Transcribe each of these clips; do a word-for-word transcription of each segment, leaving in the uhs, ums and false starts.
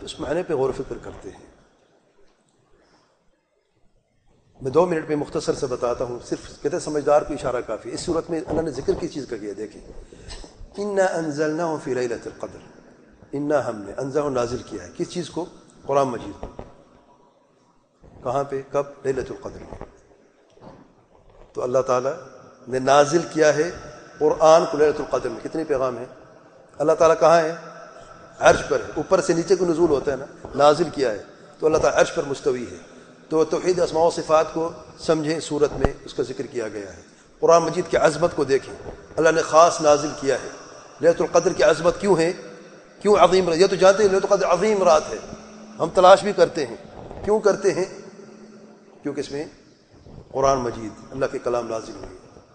اس معنی پہ غور و فکر کرتے ہیں. میں دو منٹ میں مختصر سے بتاتا ہوں, صرف کہتے سمجھدار کو اشارہ کافی. اس صورت میں اللہ نے ذکر کس چیز کا کیا؟ دیکھیں, انا انزلناہ فی لیلۃ القدر, انا ہم نے انزلہ نازل کیا ہے کس چیز کو؟ قرآن مجید کو. کہاں پہ؟ کب؟ لیلۃ القدر میں. تو اللہ تعالیٰ نے نازل کیا ہے قرآن کو لیلۃ القدر میں. کتنے پیغام ہیں؟ اللہ تعالیٰ کہاں ہے؟ عرش پر ہے. اوپر سے نیچے کو نزول ہوتا ہے نا, نازل کیا ہے تو اللہ تعالیٰ عرش پر مستوی ہے. تو توحید اسماء و صفات کو سمجھیں, صورت میں اس کا ذکر کیا گیا ہے. قرآن مجید کی عظمت کو دیکھیں, اللہ نے خاص نازل کیا ہے. لیلۃ القدر کی عظمت کیوں ہے؟ کیوں عظیم رات؟ یہ تو جانتے ہیں لیلۃ القدر عظیم رات ہے, ہم تلاش بھی کرتے ہیں. کیوں کرتے ہیں؟ کیونکہ اس میں قرآن مجید اللہ کے کلام نازل ہوئے.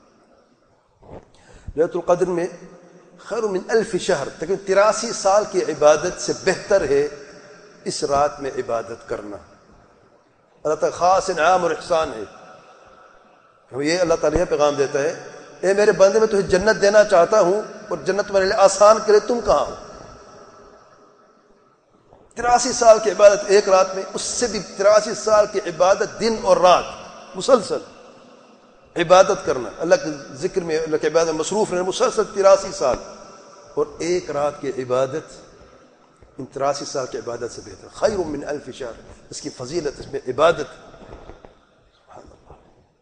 لیلۃ القدر میں خیر من الف شہر, تقریباً تراسی سال کی عبادت سے بہتر ہے اس رات میں عبادت کرنا. اللہ تعالیٰ خاص انعام اور احسان ہے. یہ اللہ تعالیٰ یہ پیغام دیتا ہے, اے میرے بندے میں تجھے جنت دینا چاہتا ہوں اور جنت تمہارے لیے آسان کرے, تم کہاں ہو؟ تراسی سال کی عبادت ایک رات میں, اس سے بھی تراسی سال کی عبادت دن اور رات مسلسل عبادت کرنا, اللہ کے ذکر میں اللہ کی عبادت میں مصروف رہنا مسلسل تراسی سال, اور ایک رات کی عبادت ان تراسی سال کی عبادت سے بہتر. خیر من الف شہر, اس کی فضیلت, اس میں عبادت. سبحان اللہ.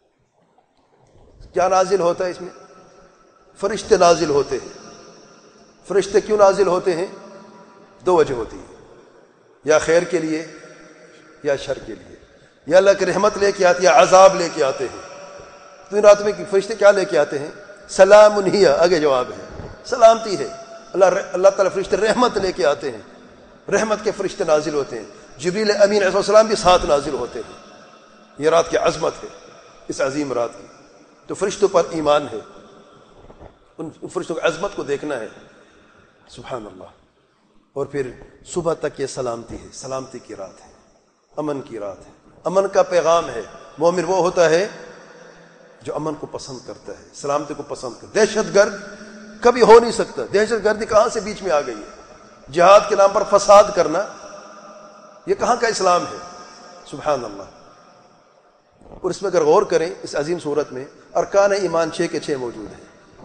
کیا نازل ہوتا ہے اس میں؟ فرشتے نازل ہوتے ہیں. فرشتے کیوں نازل ہوتے ہیں؟ دو وجہ ہوتی ہے, یا خیر کے لیے یا شر کے لیے. یا اللہ کی رحمت لے کے آتے یا عذاب لے کے آتے ہیں. تو ان رات میں فرشتے کیا لے کے آتے ہیں؟ سلام ہی, آگے جواب ہے سلامتی ہے. اللہ اللہ تعالیٰ فرشتے رحمت لے کے آتے ہیں, رحمت کے فرشتے نازل ہوتے ہیں. جبریل امین علیہ السلام بھی ساتھ نازل ہوتے ہیں. یہ رات کی عظمت ہے اس عظیم رات کی. تو فرشتوں پر ایمان ہے, ان فرشتوں کی عظمت کو دیکھنا ہے. سبحان اللہ. اور پھر صبح تک یہ سلامتی ہے, سلامتی کی رات ہے, امن کی رات ہے, امن کا پیغام ہے. مومن وہ ہوتا ہے جو امن کو پسند کرتا ہے, سلامتی کو پسند کرتا ہے. دہشت گرد کبھی ہو نہیں سکتا. دہشت گردی کہاں سے بیچ میں آ گئی ہے؟ جہاد کے نام پر فساد کرنا, یہ کہاں کا اسلام ہے؟ سبحان اللہ. اور اس میں اگر غور کریں اس عظیم صورت میں ارکان ایمان چھ کے چھ موجود ہیں.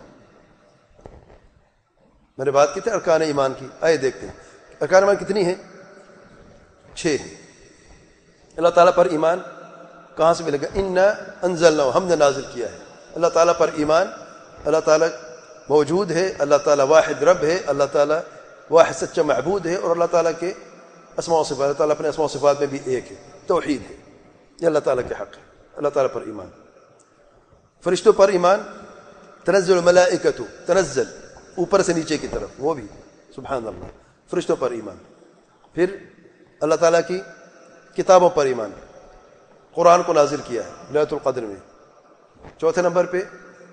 میں نے بات کی تھی ارکان ایمان کی, آئے دیکھتے ہیں ارکان ایمان کتنی ہیں؟ چھ ہیں. اللہ تعالیٰ پر ایمان کہاں سے ملے گا؟ انا انزلنا, ہم نے نازل کیا ہے. اللہ تعالیٰ پر ایمان, اللہ تعالیٰ موجود ہے, اللہ تعالیٰ واحد رب ہے, اللہ تعالیٰ واحد سچا معبود ہے, اور اللہ تعالیٰ کے اسماء و صفات, اللہ تعالیٰ اپنے اسماء و صفات میں بھی ایک ہے, توحید ہے. یہ اللہ تعالیٰ کے حق ہے. اللہ تعالیٰ پر ایمان. فرشتوں پر ایمان, تنزل الملائکۃ, تنزل اوپر سے نیچے کی طرف, وہ بھی سبحان اللہ. فرشتوں پر ایمان. پھر اللہ تعالیٰ کی کتابوں پر ایمان, قرآن کو نازل کیا ہے لیلۃ القدر میں. چوتھے نمبر پہ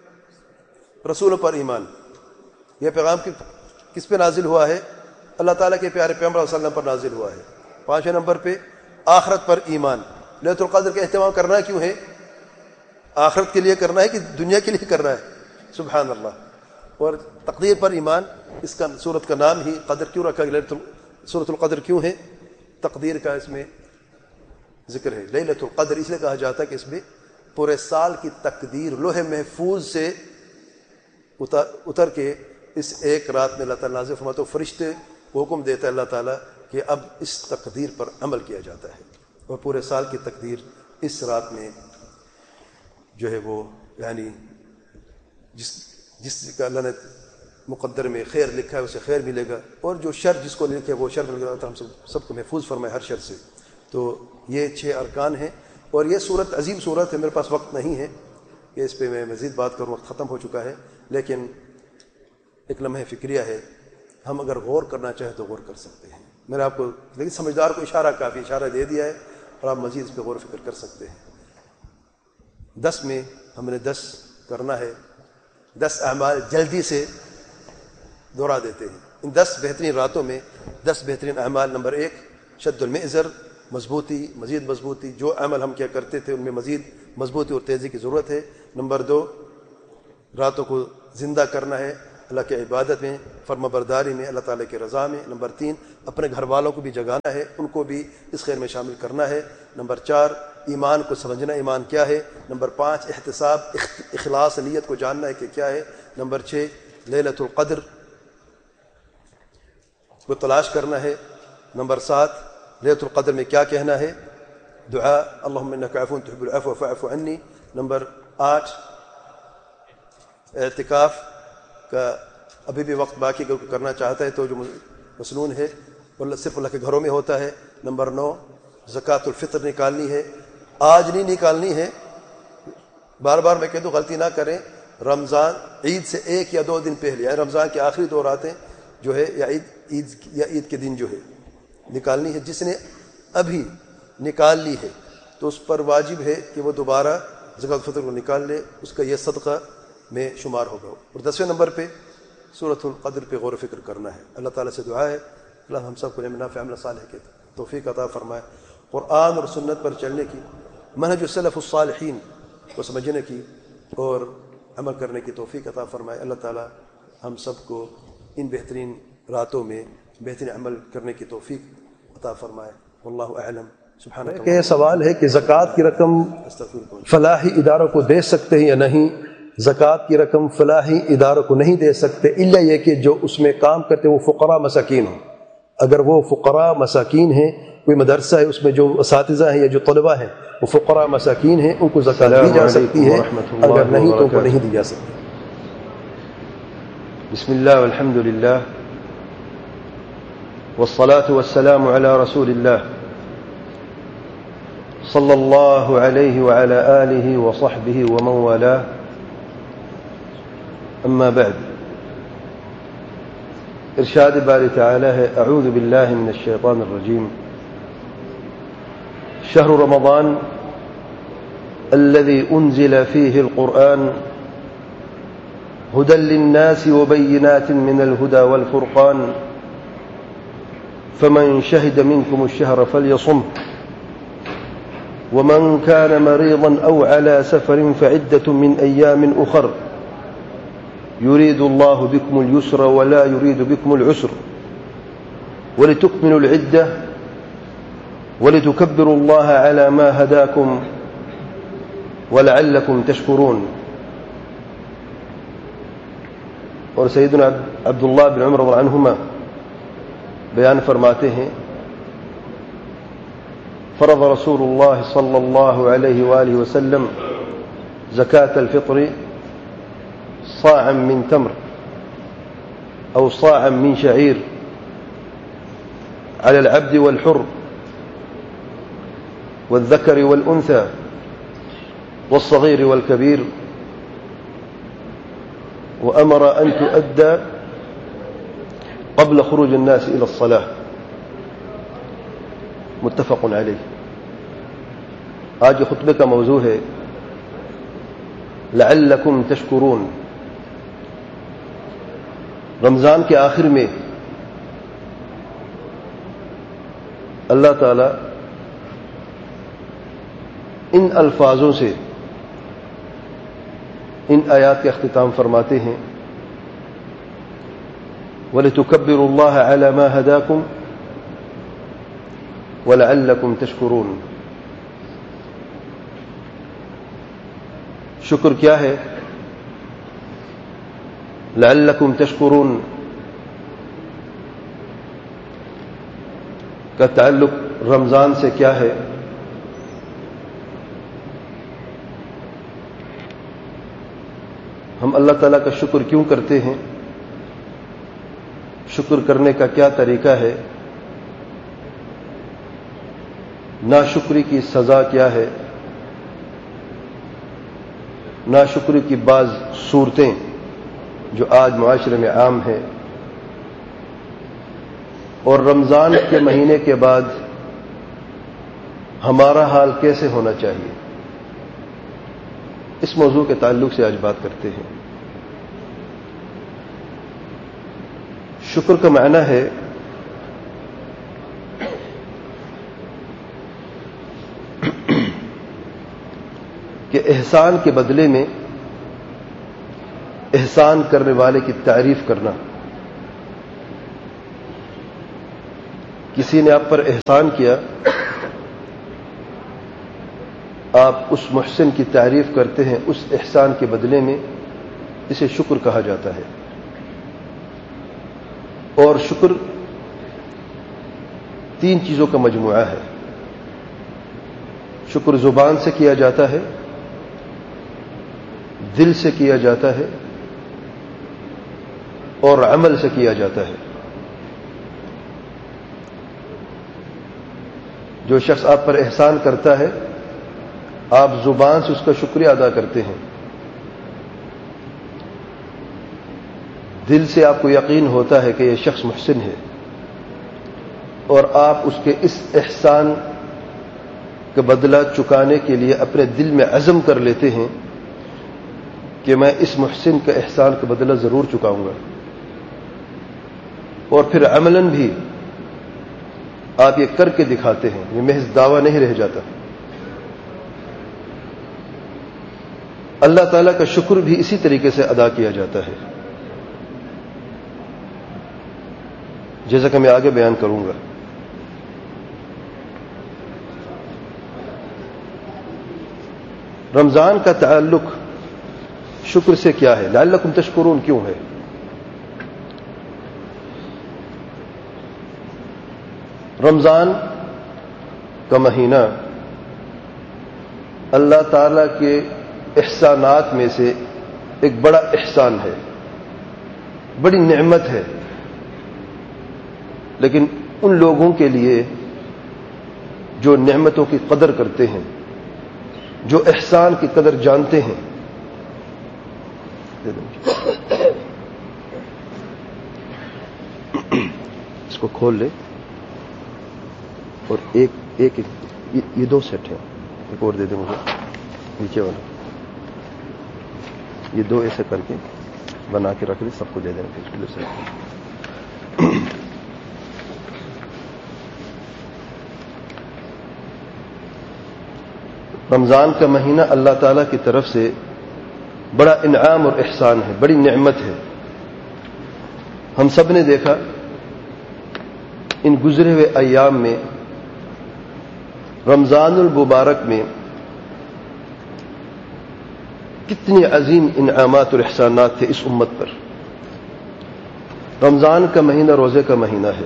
رسولوں پر ایمان, یہ پیغام کس پہ نازل ہوا ہے؟ اللہ تعالیٰ کے پیارے پیغمبر صلی اللہ علیہ وسلم پر نازل ہوا ہے. پانچویں نمبر پہ آخرت پر ایمان. لیلۃ القدر کا اہتمام کرنا کیوں ہے؟ آخرت کے لیے کرنا ہے کہ دنیا کے لیے کرنا ہے؟ سبحان اللہ. اور تقدیر پر ایمان, اس کا سورت کا نام ہی قدر کیوں رکھا گیا؟ سورۃ القدر کیوں ہے؟ تقدیر کا اس میں ذکر ہے. لیلۃ القدر اس لیے کہا جاتا ہے کہ اس میں پورے سال کی تقدیر لوح محفوظ سے اتر, اتر کے اس ایک رات میں اللہ تعالیٰ نازل فرماتا. تو فرشتے کو حکم دیتا ہے اللہ تعالیٰ کہ اب اس تقدیر پر عمل کیا جاتا ہے, اور پورے سال کی تقدیر اس رات میں جو ہے وہ یعنی جس جس کا اللہ نے مقدر میں خیر لکھا ہے اسے خیر ملے گا, اور جو شر جس کو لکھا ہے وہ شر ملے گا. ہم سب سب کو محفوظ فرمائے ہر شر سے. تو یہ چھ ارکان ہیں, اور یہ صورت عظیم صورت ہے. میرے پاس وقت نہیں ہے کہ اس پہ میں مزید بات کروں, وقت ختم ہو چکا ہے, لیکن ایک لمحہ فکریہ ہے. ہم اگر غور کرنا چاہیں تو غور کر سکتے ہیں. میں نے آپ کو لیکن سمجھدار کو اشارہ کافی اشارہ دے دیا ہے, اور آپ مزید اس پہ غور و فکر کر سکتے ہیں. دس میں ہم نے دس کرنا ہے, دس اعمال جلدی سے دہرا دیتے ہیں. ان دس بہترین راتوں میں دس بہترین اعمال. نمبر ایک شد المئزر, مضبوطی, مزید مضبوطی. جو عمل ہم کیا کرتے تھے ان میں مزید مضبوطی اور تیزی کی ضرورت ہے. نمبر دو راتوں کو زندہ کرنا ہے, اللہ کی عبادت میں، فرما برداری میں، اللہ تعالیٰ کی رضا میں۔ نمبر تین، اپنے گھر والوں کو بھی جگانا ہے، ان کو بھی اس خیر میں شامل کرنا ہے۔ نمبر چار، ایمان کو سمجھنا، ایمان کیا ہے۔ نمبر پانچ، احتساب، اخلاص نیت کو جاننا ہے کہ کیا ہے۔ نمبر چھ، لیلۃ القدر کو تلاش کرنا ہے۔ نمبر سات، لیلۃ القدر میں کیا کہنا ہے، دعا اللہم انک عفو تحب العفو فاعف عنی۔ نمبر آٹھ، اعتکاف کا ابھی بھی وقت باقی، اگر کوئی کرنا چاہتا ہے تو جو مسنون ہے وہ صرف اللہ کے گھروں میں ہوتا ہے۔ نمبر نو، زکوٰۃ الفطر نکالنی ہے، آج نہیں نکالنی ہے، بار بار میں کہہ دوں غلطی نہ کریں، رمضان عید سے ایک یا دو دن پہلے، یا رمضان کے آخری دو راتیں جو ہے یا عید عید یا عید کے دن جو ہے نکالنی ہے۔ جس نے ابھی نکال لی ہے تو اس پر واجب ہے کہ وہ دوبارہ زکوٰۃ الفطر کو نکال لے، اس کا یہ صدقہ میں شمار ہوگا۔ اور دسویں نمبر پہ سورۃ القدر پہ غور و فکر کرنا ہے۔ اللہ تعالیٰ سے دعا ہے اللہ ہم سب کو علم نافع عمل صالح کے توفیق عطا فرمائے، قرآن اور سنت پر چلنے کی، منہج السلف الصالحین کو سمجھنے کی اور عمل کرنے کی توفیق عطا فرمائے۔ اللہ تعالیٰ ہم سب کو ان بہترین راتوں میں بہترین عمل کرنے کی توفیق عطا فرمائے۔ واللہ اعلم۔ سبحانک۔ یہ سوال ہے کہ زکوٰۃ کی رقم فلاحی اداروں کو دے سکتے ہیں یا نہیں؟ زکوٰۃ کی رقم فلاحی اداروں کو نہیں دے سکتے، الا یہ کہ جو اس میں کام کرتے وہ فقراء مساکین ہوں۔ اگر وہ فقراء مساکین ہیں، کوئی مدرسہ ہے اس میں جو اساتذہ ہیں یا جو طلباء ہیں وہ فقراء مساکین ہیں، ان کو زکوٰۃ دی جا سکتی ہے، اگر نہیں تو ان کو نہیں دی جا سکتی۔ بسم اللہ والحمد للہ والصلاة والسلام علی رسول اللہ صلی اللہ علیہ وعلی آلہ وصحبہ ومن والاه، اما بعد۔ ارشاد باری تعالی ہے، اعوذ باللہ من الشیطان الرجیم، شہر رمضان الذي انزل فيه القرآن هدى للناس وبينات من الهدى والفرقان فمن شهد منكم الشهر فليصمه ومن كان مريضا أو على سفر فعدة من أيام أخر يريد الله بكم اليسر ولا يريد بكم العسر ولتكملوا العدة ولتكبروا الله على ما هداكم ولعلكم تشكرون۔ اور سیدنا عبداللہ بن عمر رضی اللہ عنہما بیان فرماتے ہیں، فرض رسول اللہ صلی اللہ علیہ وآلہ وسلم زکاة الفطر صاعا من تمر أو صاعا من شعير على العبد والحر والذكر والأنثى والصغير والكبير، وأمر أن تؤدى قبل خروج الناس إلى الصلاة، متفق علیہ۔ آج خطبے کا موضوع ہے لعلکم تشکرون۔ رمضان کے آخر میں اللہ تعالی ان الفاظوں سے ان آیات کا اختتام فرماتے ہیں، وَلِتُكَبِّرُوا اللَّهَ عَلَى مَا هَدَاكُمْ وَلَعَلَّكُمْ تَشْكُرُونَ۔ شکر کیا ہے؟ لعلکم تشکرون کا تعلق رمضان سے کیا ہے؟ ہم اللہ تعالیٰ کا شکر کیوں کرتے ہیں؟ شکر کرنے کا کیا طریقہ ہے؟ ناشکری کی سزا کیا ہے؟ ناشکری کی بعض صورتیں جو آج معاشرے میں عام ہیں، اور رمضان کے مہینے کے بعد ہمارا حال کیسے ہونا چاہیے، اس موضوع کے تعلق سے آج بات کرتے ہیں۔ شکر کا معنی ہے کہ احسان کے بدلے میں احسان کرنے والے کی تعریف کرنا. کسی نے آپ پر احسان کیا، آپ اس محسن کی تعریف کرتے ہیں، اس احسان کے بدلے میں، اسے شکر کہا جاتا ہے. اور شکر تین چیزوں کا مجموعہ ہے. شکر زبان سے کیا جاتا ہے، دل سے کیا جاتا ہے، اور عمل سے کیا جاتا ہے. جو شخص آپ پر احسان کرتا ہے، آپ زبان سے اس کا شکریہ ادا کرتے ہیں، دل سے آپ کو یقین ہوتا ہے کہ یہ شخص محسن ہے، اور آپ اس کے اس احسان کا بدلہ چکانے کے لیے اپنے دل میں عزم کر لیتے ہیں کہ میں اس محسن کا احسان کا بدلہ ضرور چکاؤں گا. اور پھر عملاً بھی آپ یہ کر کے دکھاتے ہیں، یہ محض دعویٰ نہیں رہ جاتا. اللہ تعالیٰ کا شکر بھی اسی طریقے سے ادا کیا جاتا ہے، جیسا کہ میں آگے بیان کروں گا. رمضان کا تعلق شکر سے کیا ہے؟ لعلکم تشکرون کیوں ہے؟ رمضان کا مہینہ اللہ تعالی کے احسانات میں سے ایک بڑا احسان ہے، بڑی نعمت ہے، لیکن ان لوگوں کے لیے جو نعمتوں کی قدر کرتے ہیں، جو احسان کی قدر جانتے ہیں. اس کو کھول لے، اور ایک ایک یہ دو سیٹ ہیں، ایک اور دے دیں مجھے نیچے والا. یہ دو ایسے کر کے بنا کے رکھ دیں، سب کو دے دیں پھر سے. رمضان کا مہینہ اللہ تعالیٰ کی طرف سے بڑا انعام اور احسان ہے، بڑی نعمت ہے. ہم سب نے دیکھا ان گزرے ہوئے ایام میں، رمضان المبارک میں کتنے عظیم انعامات اور احسانات تھے اس امت پر. رمضان کا مہینہ روزے کا مہینہ ہے،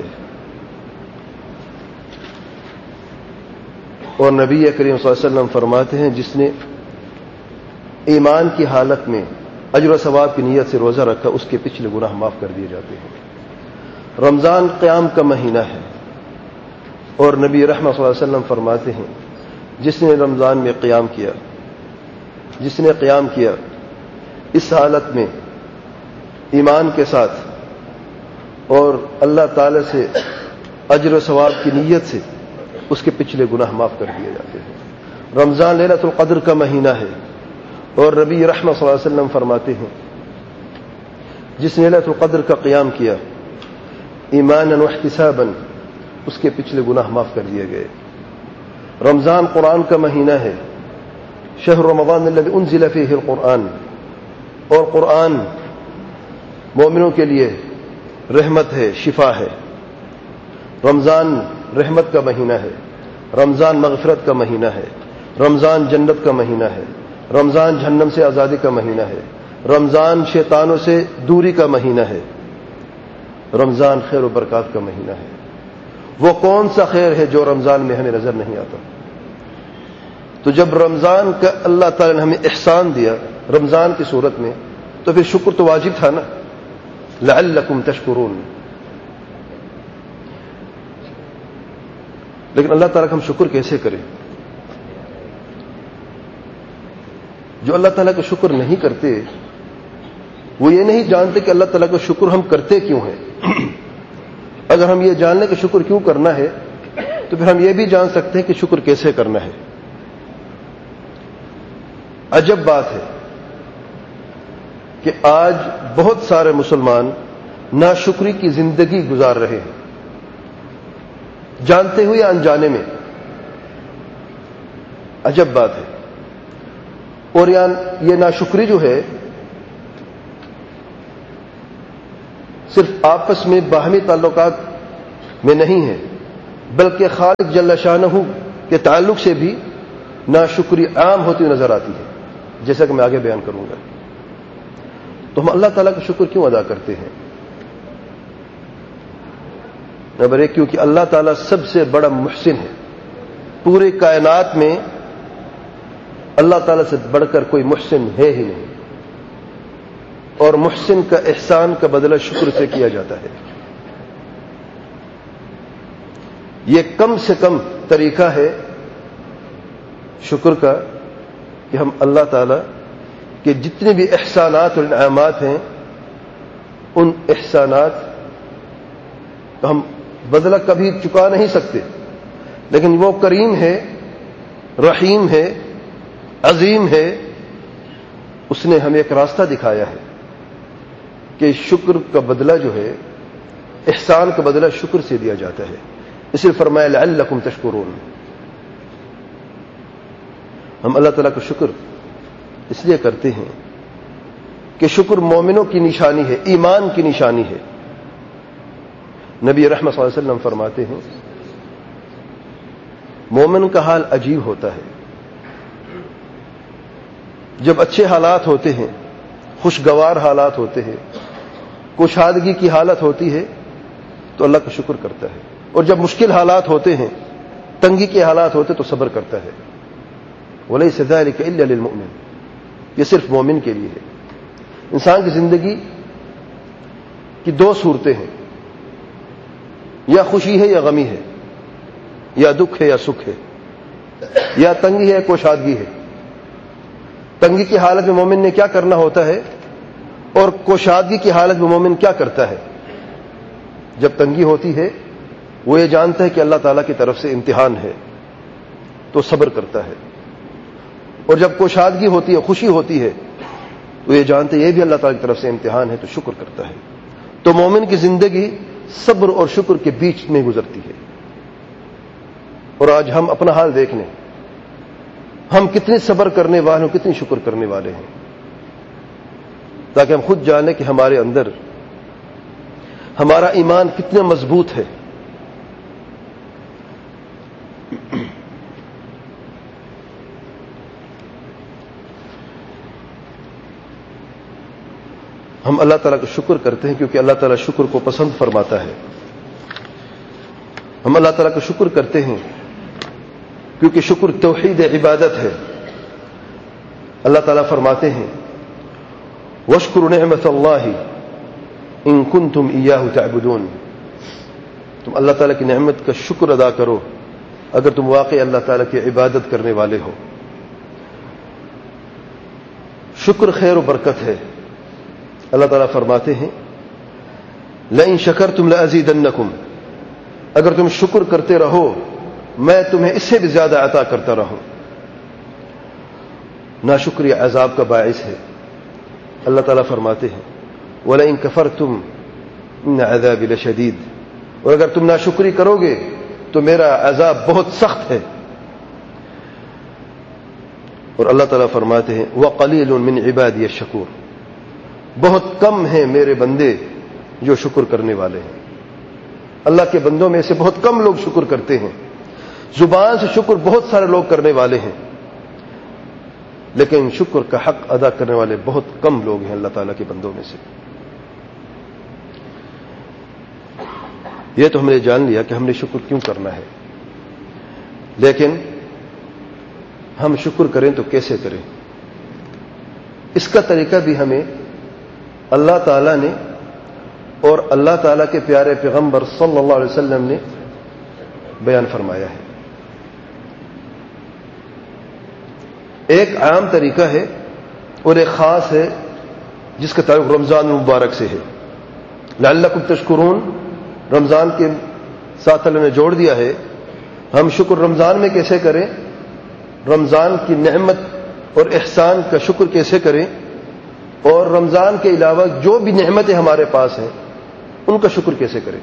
اور نبی کریم صلی اللہ علیہ وسلم فرماتے ہیں جس نے ایمان کی حالت میں اجر و ثواب کی نیت سے روزہ رکھا، اس کے پچھلے گناہ معاف کر دیے جاتے ہیں. رمضان قیام کا مہینہ ہے، اور نبی رحمۃ صلی اللہ علیہ وسلم فرماتے ہیں جس نے رمضان میں قیام کیا جس نے قیام کیا اس حالت میں ایمان کے ساتھ اور اللہ تعالی سے اجر و ثواب کی نیت سے، اس کے پچھلے گناہ معاف کر دیے جاتے ہیں. رمضان لیلۃ القدر کا مہینہ ہے، اور نبی رحمۃ صلی اللہ علیہ وسلم فرماتے ہیں جس نے لیلۃ القدر کا قیام کیا ایمانا واحتسابا، اس کے پچھلے گناہ معاف کر دیے گئے. رمضان قرآن کا مہینہ ہے، شہر رمضان الذی انزل فیہ القرآن، اور قرآن مومنوں کے لیے رحمت ہے، شفا ہے. رمضان رحمت کا مہینہ ہے، رمضان مغفرت کا مہینہ ہے، رمضان جنت کا مہینہ ہے، رمضان جہنم سے آزادی کا مہینہ ہے، رمضان شیطانوں سے دوری کا مہینہ ہے، رمضان خیر و برکات کا مہینہ ہے. وہ کون سا خیر ہے جو رمضان میں ہمیں نظر نہیں آتا؟ تو جب رمضان کا اللہ تعالی نے ہمیں احسان دیا رمضان کی صورت میں، تو پھر شکر تو واجب تھا نا. لعلکم تشکرون. لیکن اللہ تعالیٰ کا ہم شکر کیسے کریں؟ جو اللہ تعالیٰ کا شکر نہیں کرتے وہ یہ نہیں جانتے کہ اللہ تعالیٰ کا شکر ہم کرتے کیوں ہیں. اگر ہم یہ جان لیں کہ شکر کیوں کرنا ہے تو پھر ہم یہ بھی جان سکتے ہیں کہ شکر کیسے کرنا ہے. عجب بات ہے کہ آج بہت سارے مسلمان ناشکری کی زندگی گزار رہے ہیں، جانتے ہوئے یا انجانے میں. عجب بات ہے. اور یہ ناشکری جو ہے صرف آپس میں باہمی تعلقات میں نہیں ہے، بلکہ خالق جل شانہ کے تعلق سے بھی ناشکری عام ہوتی ہوئی نظر آتی ہے، جیسا کہ میں آگے بیان کروں گا۔ تو ہم اللہ تعالیٰ کا شکر کیوں ادا کرتے ہیں؟ نمبر ایک، کیونکہ اللہ تعالیٰ سب سے بڑا محسن ہے، پورے کائنات میں اللہ تعالیٰ سے بڑھ کر کوئی محسن ہے ہی نہیں، اور محسن کا احسان کا بدلہ شکر سے کیا جاتا ہے۔ یہ کم سے کم طریقہ ہے شکر کا کہ ہم اللہ تعالیٰ کے جتنے بھی احسانات اور انعامات ہیں ان احسانات کا ہم بدلہ کبھی چکا نہیں سکتے، لیکن وہ کریم ہے، رحیم ہے، عظیم ہے، اس نے ہمیں ایک راستہ دکھایا ہے کہ شکر کا بدلہ جو ہے، احسان کا بدلہ شکر سے دیا جاتا ہے۔ اس لیے فرمایا لعلکم تشکرون۔ ہم اللہ تعالیٰ کا شکر اس لیے کرتے ہیں کہ شکر مومنوں کی نشانی ہے، ایمان کی نشانی ہے۔ نبی رحمت صلی اللہ علیہ وسلم فرماتے ہیں مومن کا حال عجیب ہوتا ہے، جب اچھے حالات ہوتے ہیں، خوشگوار حالات ہوتے ہیں، کشادگی کی حالت ہوتی ہے تو اللہ کا شکر کرتا ہے، اور جب مشکل حالات ہوتے ہیں، تنگی کے حالات ہوتے تو صبر کرتا ہے۔ وَلَيْسَ ذَلِكَ إِلَّا لِلْمُؤْمِنِ، یہ صرف مومن کے لیے ہے۔ انسان کی زندگی کی دو صورتیں ہیں، یا خوشی ہے یا غمی ہے، یا دکھ ہے یا سکھ ہے، یا تنگی ہے یا کوشادگی ہے۔ تنگی کی حالت میں مومن نے کیا کرنا ہوتا ہے، اور کوشادگی کی حالت میں مومن کیا کرتا ہے؟ جب تنگی ہوتی ہے وہ یہ جانتا ہے کہ اللہ تعالیٰ کی طرف سے امتحان ہے تو صبر کرتا ہے، اور جب کوشادگی ہوتی ہے، خوشی ہوتی ہے، وہ یہ جانتے یہ بھی اللہ تعالیٰ کی طرف سے امتحان ہے تو شکر کرتا ہے۔ تو مومن کی زندگی صبر اور شکر کے بیچ میں گزرتی ہے۔ اور آج ہم اپنا حال دیکھ لیں، ہم کتنے صبر کرنے والے ہیں، کتنی شکر کرنے والے ہیں، تاکہ ہم خود جانیں کہ ہمارے اندر ہمارا ایمان کتنا مضبوط ہے۔ ہم اللہ تعالیٰ کا شکر کرتے ہیں کیونکہ اللہ تعالیٰ شکر کو پسند فرماتا ہے۔ ہم اللہ تعالیٰ کا شکر کرتے ہیں کیونکہ شکر توحید عبادت ہے۔ اللہ تعالیٰ فرماتے ہیں وَاشْكُرُوا نِعْمَةَ اللَّهِ إِن كُنتُمْ إِيَّاهُ تَعْبُدُونَ، تم اللہ تعالیٰ کی نعمت کا شکر ادا کرو اگر تم واقعی اللہ تعالیٰ کی عبادت کرنے والے ہو۔ شکر خیر و برکت ہے۔ اللہ تعالیٰ فرماتے ہیں لَئِن شَكَرْتُمْ لَأَزِيدَنَّكُمْ، اگر تم شکر کرتے رہو میں تمہیں اس سے بھی زیادہ عطا کرتا رہوں۔ ناشکری عذاب کا باعث ہے۔ اللہ تعالیٰ فرماتے ہیں وَلَئِن كَفَرْتُمْ إِنَّ عَذَابِي لَشَدِيدٌ، اور اگر تم ناشکری کرو گے تو میرا عذاب بہت سخت ہے۔ اور اللہ تعالیٰ فرماتے ہیں وَقَلِيلٌ مِّنْ عِبَادِيَ الشَّكُورُ، بہت کم ہیں میرے بندے جو شکر کرنے والے ہیں۔ اللہ کے بندوں میں سے بہت کم لوگ شکر کرتے ہیں۔ زبان سے شکر بہت سارے لوگ کرنے والے ہیں، لیکن شکر کا حق ادا کرنے والے بہت کم لوگ ہیں اللہ تعالیٰ کے بندوں میں سے۔ یہ تو ہم نے جان لیا کہ ہم نے شکر کیوں کرنا ہے، لیکن ہم شکر کریں تو کیسے کریں، اس کا طریقہ بھی ہمیں اللہ تعالیٰ نے اور اللہ تعالیٰ کے پیارے پیغمبر صلی اللہ علیہ وسلم نے بیان فرمایا ہے۔ ایک عام طریقہ ہے اور ایک خاص ہے جس کا تعلق رمضان المبارک سے ہے۔ لعلکم تشکرون رمضان کے ساتھ اللہ نے جوڑ دیا ہے۔ ہم شکر رمضان میں کیسے کریں، رمضان کی نعمت اور احسان کا شکر کیسے کریں، اور رمضان کے علاوہ جو بھی نعمتیں ہمارے پاس ہیں ان کا شکر کیسے کریں۔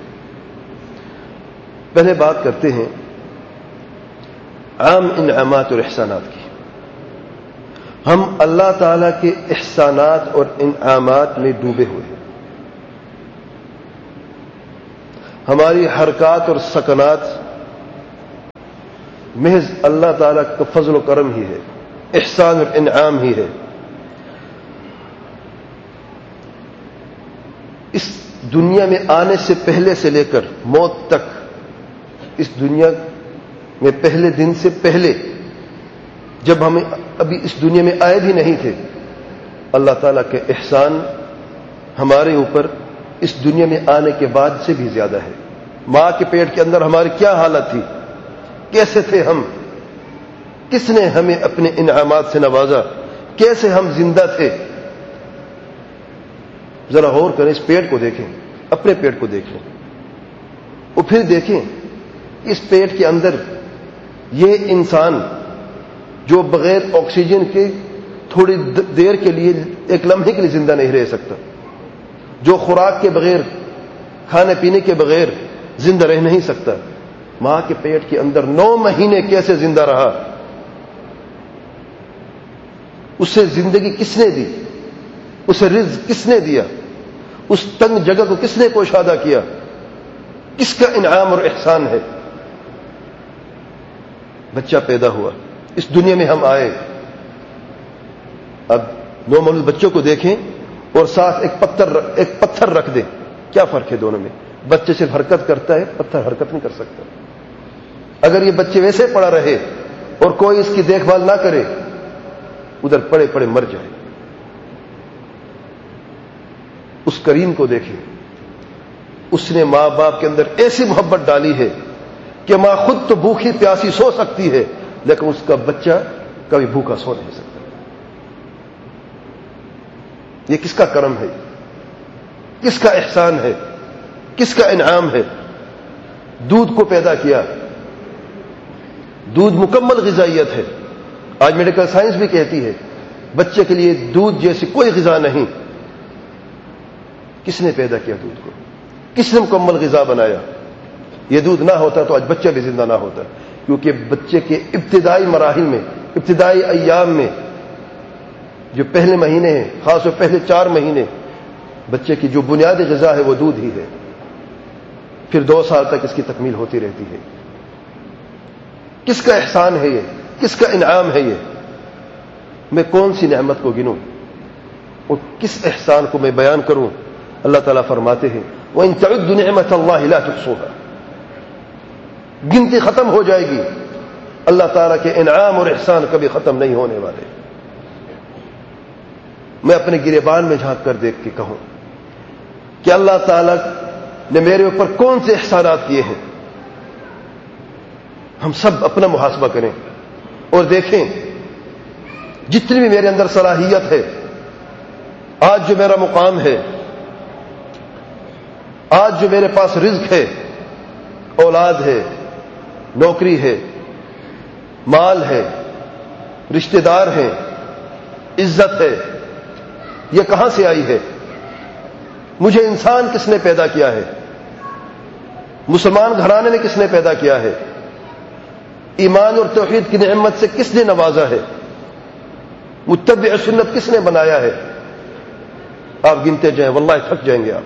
پہلے بات کرتے ہیں عام انعامات اور احسانات کی۔ ہم اللہ تعالیٰ کے احسانات اور انعامات میں ڈوبے ہوئے ہیں۔ ہماری حرکات اور سکنات محض اللہ تعالیٰ کا فضل و کرم ہی ہے، احسان اور انعام ہی ہے۔ اس دنیا میں آنے سے پہلے سے لے کر موت تک، اس دنیا میں پہلے دن سے پہلے جب ہمیں ابھی اس دنیا میں آئے بھی نہیں تھے، اللہ تعالیٰ کے احسان ہمارے اوپر اس دنیا میں آنے کے بعد سے بھی زیادہ ہے۔ ماں کے پیٹ کے اندر ہماری کیا حالت تھی، کیسے تھے ہم، کس نے ہمیں اپنے انعامات سے نوازا، کیسے ہم زندہ تھے۔ ذرا غور کریں، اس پیٹ کو دیکھیں، اپنے پیٹ کو دیکھیں، اور پھر دیکھیں اس پیٹ کے اندر یہ انسان جو بغیر آکسیجن کے تھوڑی دیر کے لیے، ایک لمحے کے لیے زندہ نہیں رہ سکتا، جو خوراک کے بغیر، کھانے پینے کے بغیر زندہ رہ نہیں سکتا، ماں کے پیٹ کے اندر نو مہینے کیسے زندہ رہا، اسے زندگی کس نے دی، اسے رزق کس نے دیا، اس تنگ جگہ کو کس نے کوشادہ کیا، کس کا انعام اور احسان ہے۔ بچہ پیدا ہوا، اس دنیا میں ہم آئے، اب نو مولود بچوں کو دیکھیں اور ساتھ ایک پتھر ایک پتھر رکھ دیں، کیا فرق ہے دونوں میں؟ بچے صرف حرکت کرتا ہے، پتھر حرکت نہیں کر سکتا۔ اگر یہ بچے ویسے پڑا رہے اور کوئی اس کی دیکھ بھال نہ کرے، ادھر پڑے پڑے مر جائے۔ اس کریم کو دیکھیں، اس نے ماں باپ کے اندر ایسی محبت ڈالی ہے کہ ماں خود تو بھوکی پیاسی سو سکتی ہے، لیکن اس کا بچہ کبھی بھوکا سو نہیں سکتا۔ یہ کس کا کرم ہے، کس کا احسان ہے، کس کا انعام ہے؟ دودھ کو پیدا کیا، دودھ مکمل غذائیت ہے۔ آج میڈیکل سائنس بھی کہتی ہے بچے کے لیے دودھ جیسی کوئی غذا نہیں۔ کس نے پیدا کیا دودھ کو؟ کس نے مکمل غذا بنایا؟ یہ دودھ نہ ہوتا تو آج بچہ بھی زندہ نہ ہوتا، کیونکہ بچے کے ابتدائی مراحل میں، ابتدائی ایام میں، جو پہلے مہینے ہیں، خاص طور پہلے چار مہینے، بچے کی جو بنیادی غذا ہے وہ دودھ ہی ہے۔ پھر دو سال تک اس کی تکمیل ہوتی رہتی ہے۔ کس کا احسان ہے یہ، کس کا انعام ہے یہ؟ میں کون سی نعمت کو گنوں اور کس احسان کو میں بیان کروں؟ اللہ تعالیٰ فرماتے ہیں وَإِن تَعُدُّوا نِعْمَةَ اللَّهِ لَا تُحْصُوهَا، گنتی ختم ہو جائے گی، اللہ تعالیٰ کے انعام اور احسان کبھی ختم نہیں ہونے والے۔ میں اپنے گریبان میں جھانک کر دیکھ کے کہوں کہ اللہ تعالیٰ نے میرے اوپر کون سے احسانات کیے ہیں۔ ہم سب اپنا محاسبہ کریں اور دیکھیں جتنی بھی میرے اندر صلاحیت ہے، آج جو میرا مقام ہے، آج جو میرے پاس رزق ہے، اولاد ہے، نوکری ہے، مال ہے، رشتہ دار ہیں، عزت ہے، یہ کہاں سے آئی ہے؟ مجھے انسان کس نے پیدا کیا ہے؟ مسلمان گھرانے نے کس نے پیدا کیا ہے؟ ایمان اور توحید کی نعمت سے کس نے نوازا ہے؟ متبع سنت کس نے بنایا ہے؟ آپ گنتے جائیں، واللہ تھک جائیں گے آپ۔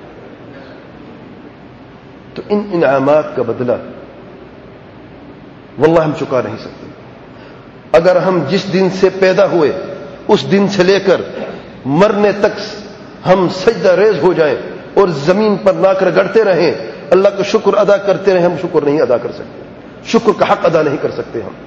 تو ان انعامات کا بدلہ واللہ ہم چکا نہیں سکتے۔ اگر ہم جس دن سے پیدا ہوئے اس دن سے لے کر مرنے تک ہم سجدہ ریز ہو جائیں اور زمین پر لا کر گڑتے رہیں، اللہ کا شکر ادا کرتے رہیں، ہم شکر نہیں ادا کر سکتے، شکر کا حق ادا نہیں کر سکتے ہم۔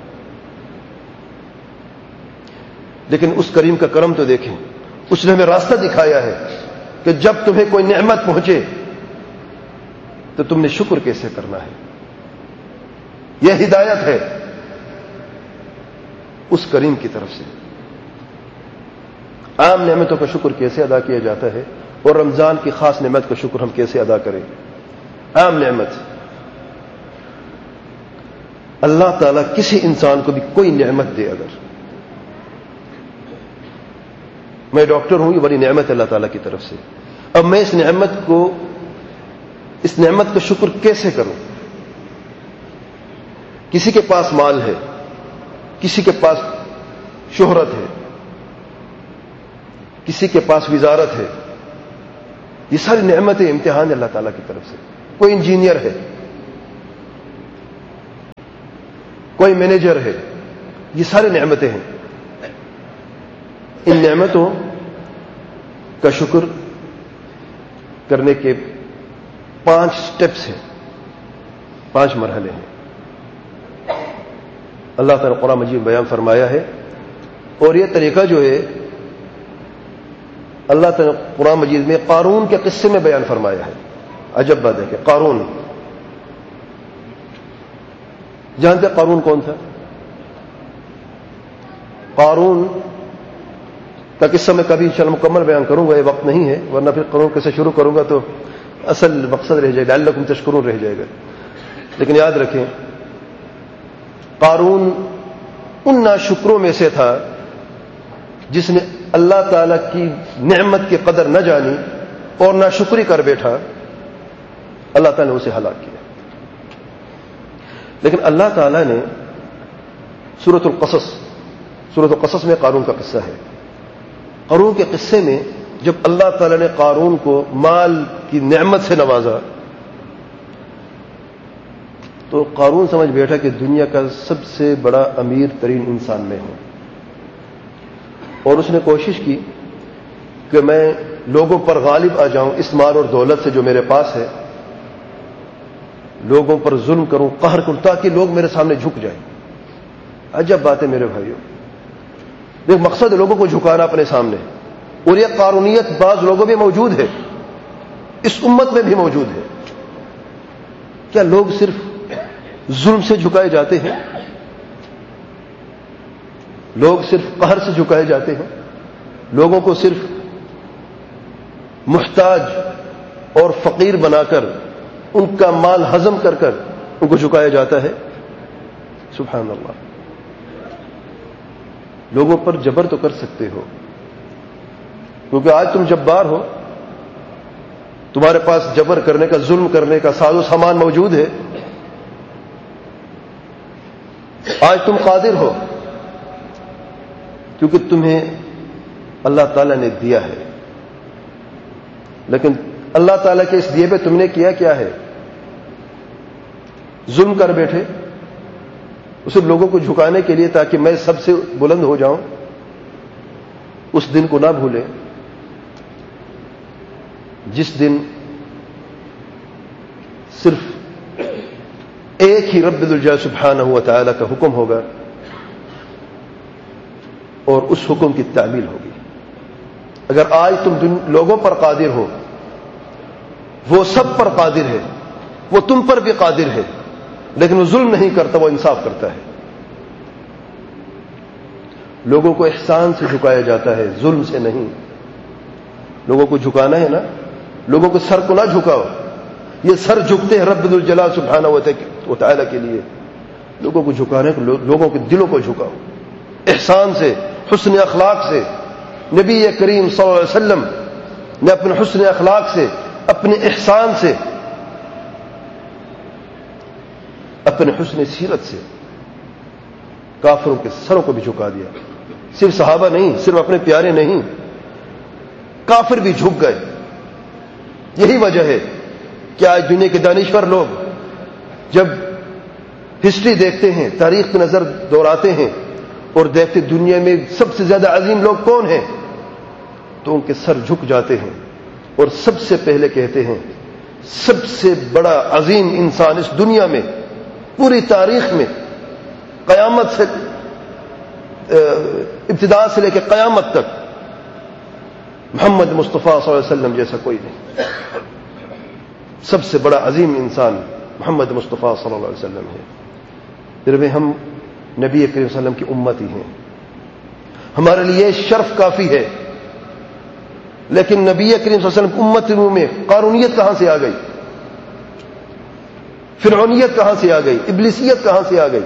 لیکن اس کریم کا کرم تو دیکھیں، اس نے ہمیں راستہ دکھایا ہے کہ جب تمہیں کوئی نعمت پہنچے تو تم نے شکر کیسے کرنا ہے۔ یہ ہدایت ہے اس کریم کی طرف سے۔ عام نعمتوں کا شکر کیسے ادا کیا جاتا ہے اور رمضان کی خاص نعمت کا شکر ہم کیسے ادا کریں؟ عام نعمت، اللہ تعالیٰ کسی انسان کو بھی کوئی نعمت دے، اگر میں ڈاکٹر ہوں، یہ بڑی نعمت ہے اللہ تعالیٰ کی طرف سے۔ اب میں اس نعمت کو، اس نعمت کا شکر کیسے کروں؟ کسی کے پاس مال ہے، کسی کے پاس شہرت ہے، کسی کے پاس وزارت ہے، یہ ساری نعمتیں امتحان ہے اللہ تعالیٰ کی طرف سے۔ کوئی انجینئر ہے، کوئی مینیجر ہے، یہ سارے نعمتیں ہیں. ان نعمتوں کا شکر کرنے کے پانچ سٹیپس ہیں، پانچ مرحلے ہیں. اللہ تعالیٰ قرآن مجید میں بیان فرمایا ہے، اور یہ طریقہ جو ہے اللہ تعالیٰ قرآن مجید میں قارون کے قصے میں بیان فرمایا ہے. عجب بات ہے کہ قارون، جانتے قارون کون تھا؟ قارون کا قصہ میں کبھی انشاءاللہ مکمل بیان کروں گا، یہ وقت نہیں ہے، ورنہ پھر قارون کیسے شروع کروں گا تو اصل مقصد رہ جائے گا، لعلکم تشکرون رہ جائے گا. لیکن یاد رکھیں قارون ان ناشکروں میں سے تھا جس نے اللہ تعالی کی نعمت کی قدر نہ جانی اور ناشکری کر بیٹھا. اللہ تعالی نے اسے ہلاک کیا. لیکن اللہ تعالی نے سورۃ القصص سورۃ القصص میں قارون کا قصہ ہے. قارون کے قصے میں جب اللہ تعالی نے قارون کو مال کی نعمت سے نوازا تو قارون سمجھ بیٹھا کہ دنیا کا سب سے بڑا امیر ترین انسان میں ہوں، اور اس نے کوشش کی کہ میں لوگوں پر غالب آ جاؤں اس مال اور دولت سے جو میرے پاس ہے، لوگوں پر ظلم کروں، قہر کروں، تاکہ لوگ میرے سامنے جھک جائیں. عجب بات ہے میرے بھائیوں، ایک مقصد ہے لوگوں کو جھکانا اپنے سامنے، اور یہ قارونیت بعض لوگوں میں موجود ہے، اس امت میں بھی موجود ہے. کیا لوگ صرف ظلم سے جھکائے جاتے ہیں؟ لوگ صرف قہر سے جھکائے جاتے ہیں؟ لوگوں کو صرف محتاج اور فقیر بنا کر ان کا مال ہضم کر کر ان کو جھکایا جاتا ہے؟ سبحان اللہ. لوگوں پر جبر تو کر سکتے ہو، کیونکہ آج تم جبار ہو، تمہارے پاس جبر کرنے کا، ظلم کرنے کا ساز و سامان موجود ہے. آج تم قادر ہو کیونکہ تمہیں اللہ تعالیٰ نے دیا ہے. لیکن اللہ تعالیٰ کے اس دیے پہ تم نے کیا کیا ہے؟ ظلم کر بیٹھے اسے لوگوں کو جھکانے کے لیے تاکہ میں سب سے بلند ہو جاؤں. اس دن کو نہ بھولیں جس دن صرف ایک ہی رب الجلال سبحانہ و تعالی کا حکم ہوگا اور اس حکم کی تعمیل ہوگی. اگر آج تم لوگوں پر قادر ہو، وہ سب پر قادر ہے، وہ تم پر بھی قادر ہے، لیکن وہ ظلم نہیں کرتا، وہ انصاف کرتا ہے. لوگوں کو احسان سے جھکایا جاتا ہے، ظلم سے نہیں. لوگوں کو جھکانا ہے نا، لوگوں کو سر کو نہ جھکاؤ. یہ سر جھکتے ہیں رب الجلال سبحانہ و تعالی کے لیے. لوگوں کو جھکانے کو، لوگوں کے دلوں کو جھکاؤ احسان سے، حسن اخلاق سے. نبی کریم صلی اللہ علیہ وسلم نے اپنے حسن اخلاق سے، اپنے احسان سے، اپنے حسن سیرت سے کافروں کے سروں کو بھی جھکا دیا. صرف صحابہ نہیں، صرف اپنے پیارے نہیں، کافر بھی جھک گئے. یہی وجہ ہے کہ آج دنیا کے دانشور لوگ جب ہسٹری دیکھتے ہیں، تاریخ کی نظر دوڑاتے ہیں اور دیکھتے دنیا میں سب سے زیادہ عظیم لوگ کون ہیں، تو ان کے سر جھک جاتے ہیں اور سب سے پہلے کہتے ہیں سب سے بڑا عظیم انسان اس دنیا میں، پوری تاریخ میں، قیامت سے ابتدا سے لے کے قیامت تک محمد مصطفیٰ صلی اللہ علیہ وسلم جیسا کوئی نہیں. سب سے بڑا عظیم انسان محمد مصطفیٰ صلی اللہ علیہ وسلم ہے. پھر بھی ہم نبی کریم صلی اللہ علیہ وسلم کی امت ہی ہیں، ہمارے لیے شرف کافی ہے. لیکن نبی کریم صلی اللہ علیہ وسلم کی امت کے منہ میں قارونیت کہاں سے آ گئی؟ فرعونیت کہاں سے آ گئی؟ ابلیسیت کہاں سے آ گئی؟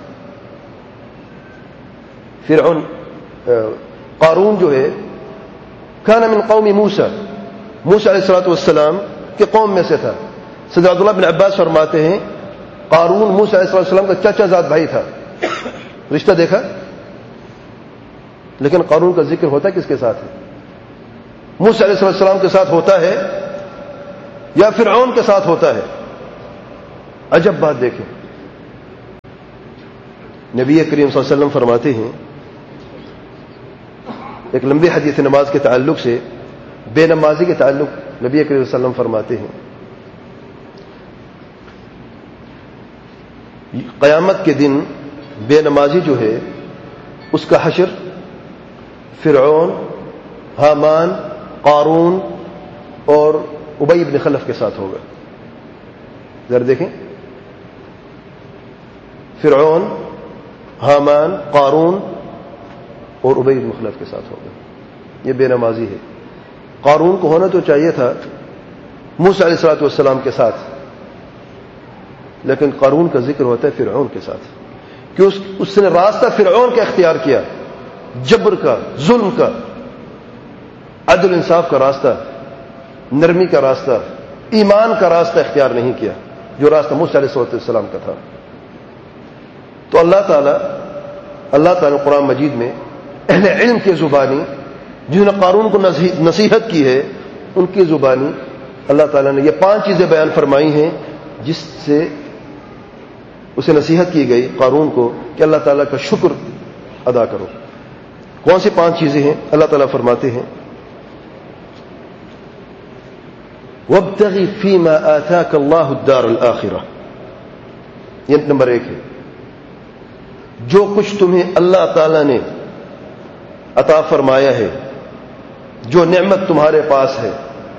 فرعون قارون جو ہے کان من قوم موسیٰ، موسیٰ علیہ الصلوۃ والسلام کے قوم میں سے تھا. سید عبداللہ بن عباس فرماتے ہیں قارون موسیٰ علیہ السلام کا چچا زاد بھائی تھا. رشتہ دیکھا؟ لیکن قارون کا ذکر ہوتا کس کے ساتھ ہے؟ موسیٰ علیہ السلام کے ساتھ ہوتا ہے یا فرعون کے ساتھ ہوتا ہے. عجب بات دیکھیں, نبی کریم صلی اللہ علیہ وسلم فرماتے ہیں ایک لمبی حدیث نماز کے تعلق سے, بے نمازی کے تعلق نبی کریم صلی اللہ علیہ وسلم فرماتے ہیں قیامت کے دن بے نمازی جو ہے اس کا حشر فرعون, حامان, قارون اور ابی بن خلف کے ساتھ ہوگا. ذرا دیکھیں, فرعون, حامان, قارون اور ابی بن خلف کے ساتھ ہوگا. یہ بے نمازی ہے. قارون کو ہونا تو چاہیے تھا موسیٰ علیہ الصلوۃ والسلام کے ساتھ, لیکن قارون کا ذکر ہوتا ہے فرعون کے ساتھ, کہ اس, اس نے راستہ فرعون کا اختیار کیا, جبر کا, ظلم کا, عدل انصاف کا راستہ, نرمی کا راستہ, ایمان کا راستہ اختیار نہیں کیا جو راستہ موسیٰ علیہ الصلوۃ والسلام کا تھا. تو اللہ تعالیٰ اللہ تعالیٰ نے قرآن مجید میں اہل علم کی زبانی جنہوں نے قارون کو نصیحت کی ہے ان کی زبانی اللہ تعالیٰ نے یہ پانچ چیزیں بیان فرمائی ہیں جس سے اسے نصیحت کی گئی قارون کو کہ اللہ تعالیٰ کا شکر ادا کرو. کون سی پانچ چیزیں ہیں؟ اللہ تعالیٰ فرماتے ہیں وَابْتَغِ فِي مَا آتَاكَ اللَّهُ الدَّارَ الْآخِرَةَ. یہ نمبر ایک ہے, جو کچھ تمہیں اللہ تعالیٰ نے عطا فرمایا ہے, جو نعمت تمہارے پاس ہے,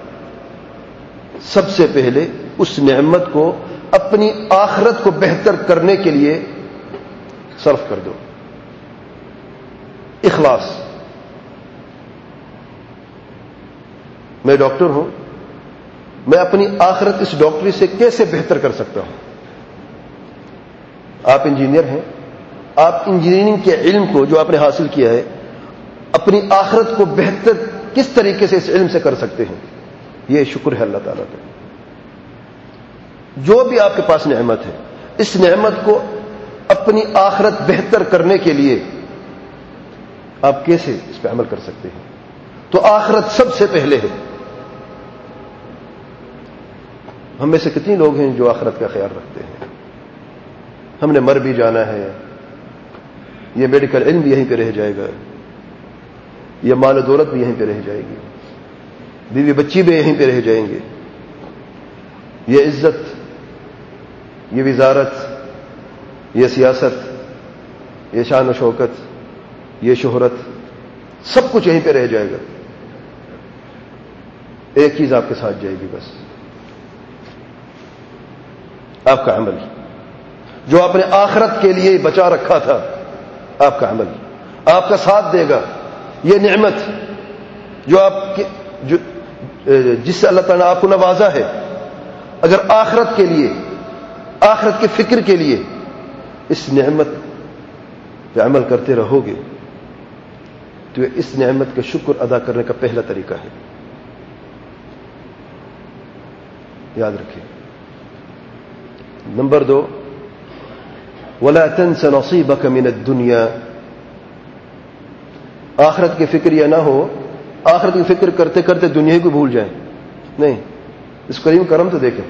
سب سے پہلے اس نعمت کو اپنی آخرت کو بہتر کرنے کے لیے صرف کر دو. اخلاص. میں ڈاکٹر ہوں, میں اپنی آخرت اس ڈاکٹری سے کیسے بہتر کر سکتا ہوں؟ آپ انجینئر ہیں, آپ انجینئرنگ کے علم کو جو آپ نے حاصل کیا ہے اپنی آخرت کو بہتر کس طریقے سے اس علم سے کر سکتے ہیں؟ یہ شکر ہے اللہ تعالیٰ کا. جو بھی آپ کے پاس نعمت ہے, اس نعمت کو اپنی آخرت بہتر کرنے کے لیے آپ کیسے اس پہ عمل کر سکتے ہیں؟ تو آخرت سب سے پہلے ہے. ہم میں سے کتنے لوگ ہیں جو آخرت کا خیال رکھتے ہیں؟ ہم نے مر بھی جانا ہے, یہ میڈیکل علم بھی یہیں پہ رہ جائے گا, یہ مال و دولت بھی یہیں پہ رہ جائے گی, بیوی بچی بھی یہیں پہ رہ جائیں گے, یہ عزت, یہ وزارت, یہ سیاست, یہ شان و شوکت, یہ شہرت, سب کچھ یہیں پہ رہ جائے گا. ایک چیز آپ کے ساتھ جائے گی, بس آپ کا عمل, جو آپ نے آخرت کے لیے بچا رکھا تھا, آپ کا عمل آپ کا ساتھ دے گا. یہ نعمت جو آپ کے جو جس سے اللہ تعالیٰ نے آپ کو نوازا ہے, اگر آخرت کے لیے, آخرت کے فکر کے لیے اس نعمت پہ عمل کرتے رہو گے تو اس نعمت کا شکر ادا کرنے کا پہلا طریقہ ہے. یاد رکھیں. نمبر دو, وَلَا تَنْسَ نَصِيبَكَ مِنَ الدُّنْيَا. آخرت کی فکر یہ نہ ہو آخرت کی فکر کرتے کرتے دنیا ہی کو بھول جائیں. نہیں, اس کریم کرم تو دیکھیں,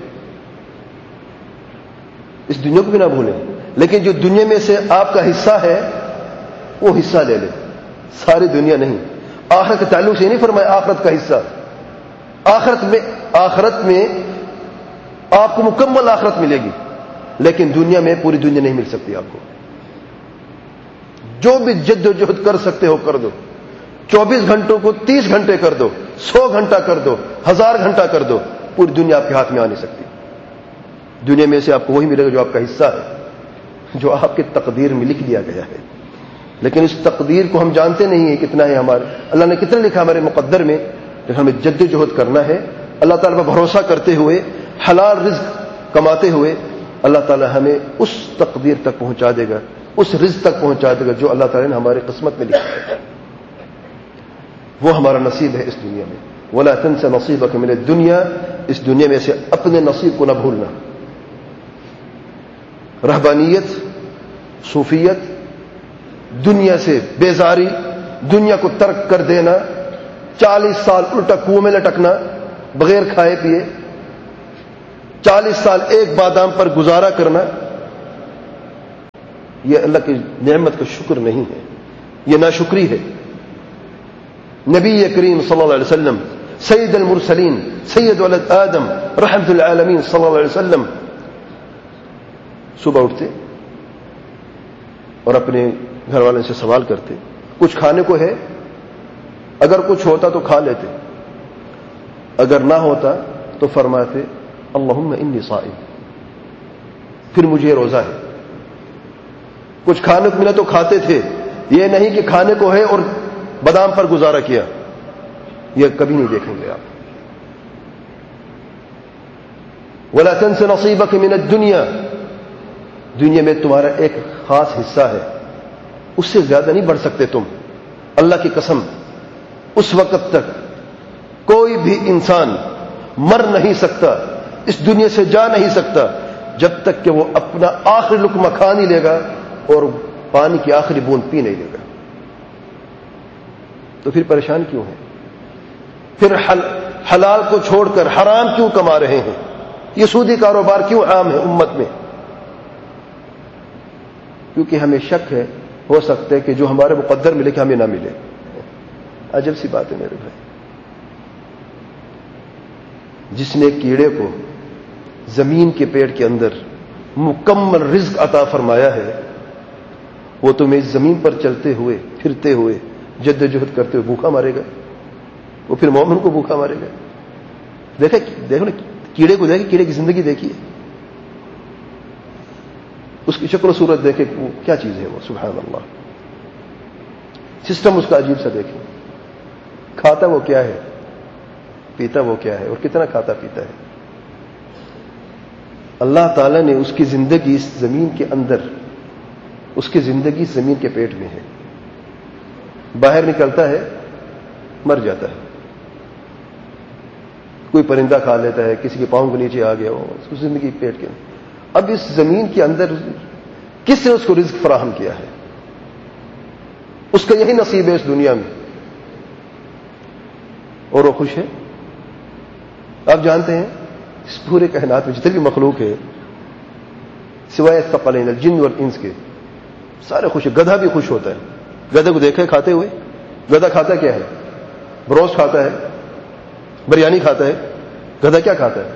اس دنیا کو بھی نہ بھولیں, لیکن جو دنیا میں سے آپ کا حصہ ہے وہ حصہ لے لیں, ساری دنیا نہیں. آخرت کے تعلق سے نہیں فرمایا آخرت کا حصہ. آخرت میں آخرت میں آپ کو مکمل آخرت ملے گی, لیکن دنیا میں پوری دنیا نہیں مل سکتی آپ کو. جو بھی جد و جہد کر سکتے ہو کر دو, چوبیس گھنٹوں کو تیس گھنٹے کر دو, سو گھنٹہ کر دو, ہزار گھنٹہ کر دو, پوری دنیا آپ کے ہاتھ میں آ نہیں سکتی. دنیا میں سے آپ کو وہی ملے گا جو آپ کا حصہ ہے, جو آپ کی تقدیر میں لکھ دیا گیا ہے. لیکن اس تقدیر کو ہم جانتے نہیں ہیں کتنا ہے ہمارے, اللہ نے کتنا لکھا ہمارے مقدر میں, لیکن ہمیں جد و جہد کرنا ہے. اللہ تعالیٰ پر بھروسہ کرتے ہوئے, حلال رزق کماتے ہوئے, اللہ تعالیٰ ہمیں اس تقدیر تک پہنچا دے گا, اس رزق تک پہنچا دے گا جو اللہ تعالیٰ نے ہماری قسمت میں لکھا ہے. وہ ہمارا نصیب ہے اس دنیا میں. وَلَا تَنْسَ نَصِيبَكَ مِنَ الدُّنْيَا. اس دنیا میں سے اپنے نصیب کو نہ بھولنا. رہبانیت, صوفیت, دنیا سے بیزاری, دنیا کو ترک کر دینا, چالیس سال الٹا کنویں میں لٹکنا بغیر کھائے پیے, چالیس سال ایک بادام پر گزارا کرنا یہ اللہ کی نعمت کا شکر نہیں ہے، یہ ناشکری ہے۔ نبی کریم صلی اللہ علیہ وسلم سید المرسلین سید ولد آدم رحمت العالمین صلی اللہ علیہ وسلم صبح اٹھتے اور اپنے گھر والوں سے سوال کرتے، کچھ کھانے کو ہے؟ اگر کچھ ہوتا تو کھا لیتے، اگر نہ ہوتا تو فرماتے اللہم انی صائم، پھر مجھے روزہ ہے۔ کچھ کھانے کو ملا تو کھاتے تھے، یہ نہیں کہ کھانے کو ہے اور بادام پر گزارا کیا، یہ کبھی نہیں دیکھیں گے آپ۔ وَلَا تَنْسَ نَصِيبَكَ مِنَ الدُّنْيَا، دنیا میں تمہارا ایک خاص حصہ ہے، اس سے زیادہ نہیں بڑھ سکتے تم۔ اللہ کی قسم، اس وقت تک کوئی بھی انسان مر نہیں سکتا، اس دنیا سے جا نہیں سکتا جب تک کہ وہ اپنا آخری لقمہ کھا نہیں لے گا اور پانی کی آخری بوند پی نہیں لے گا۔ تو پھر پریشان کیوں ہے؟ پھر حل حلال کو چھوڑ کر حرام کیوں کما رہے ہیں؟ یہ سودی کاروبار کیوں عام ہے امت میں؟ کیونکہ ہمیں شک ہے، ہو سکتا ہے کہ جو ہمارے مقدر ملے کہ ہمیں نہ ملے۔ عجب سی بات ہے میرے بھائی، جس نے کیڑے کو زمین کے پیٹ کے اندر مکمل رزق عطا فرمایا ہے، وہ تمہیں اس زمین پر چلتے ہوئے پھرتے ہوئے جدوجہد کرتے ہوئے بھوکا مارے گا؟ وہ پھر مومن کو بھوکا مارے گا؟ دیکھیں دیکھو نا کیڑے کو، دیکھیں کیڑے کی زندگی دیکھیے، اس کی شکل و صورت دیکھیں وہ کیا چیز ہے، وہ سبحان اللہ، سسٹم اس کا عجیب سا دیکھیں، کھاتا وہ کیا ہے، پیتا وہ کیا ہے، اور کتنا کھاتا پیتا ہے۔ اللہ تعالیٰ نے اس کی زندگی اس زمین کے اندر، اس کی زندگی زمین کے پیٹ میں ہے، باہر نکلتا ہے مر جاتا ہے، کوئی پرندہ کھا لیتا ہے، کسی کے پاؤں کے نیچے آ گیا ہو، اس کی زندگی پیٹ کے اندر۔ اب اس زمین کے اندر کس نے اس کو رزق فراہم کیا ہے؟ اس کا یہی نصیب ہے اس دنیا میں، اور وہ خوش ہے۔ آپ جانتے ہیں اس پورے کائنات میں جتنے بھی مخلوق ہے سوائے ثقلین الجن والانس کے، سارے خوش ہیں۔ گدھا بھی خوش ہوتا ہے، گدھے کو دیکھا ہے کھاتے ہوئے؟ گدھا کھاتا کیا ہے؟ بروسٹ کھاتا ہے، بریانی کھاتا ہے۔ گدھا کیا کھاتا ہے؟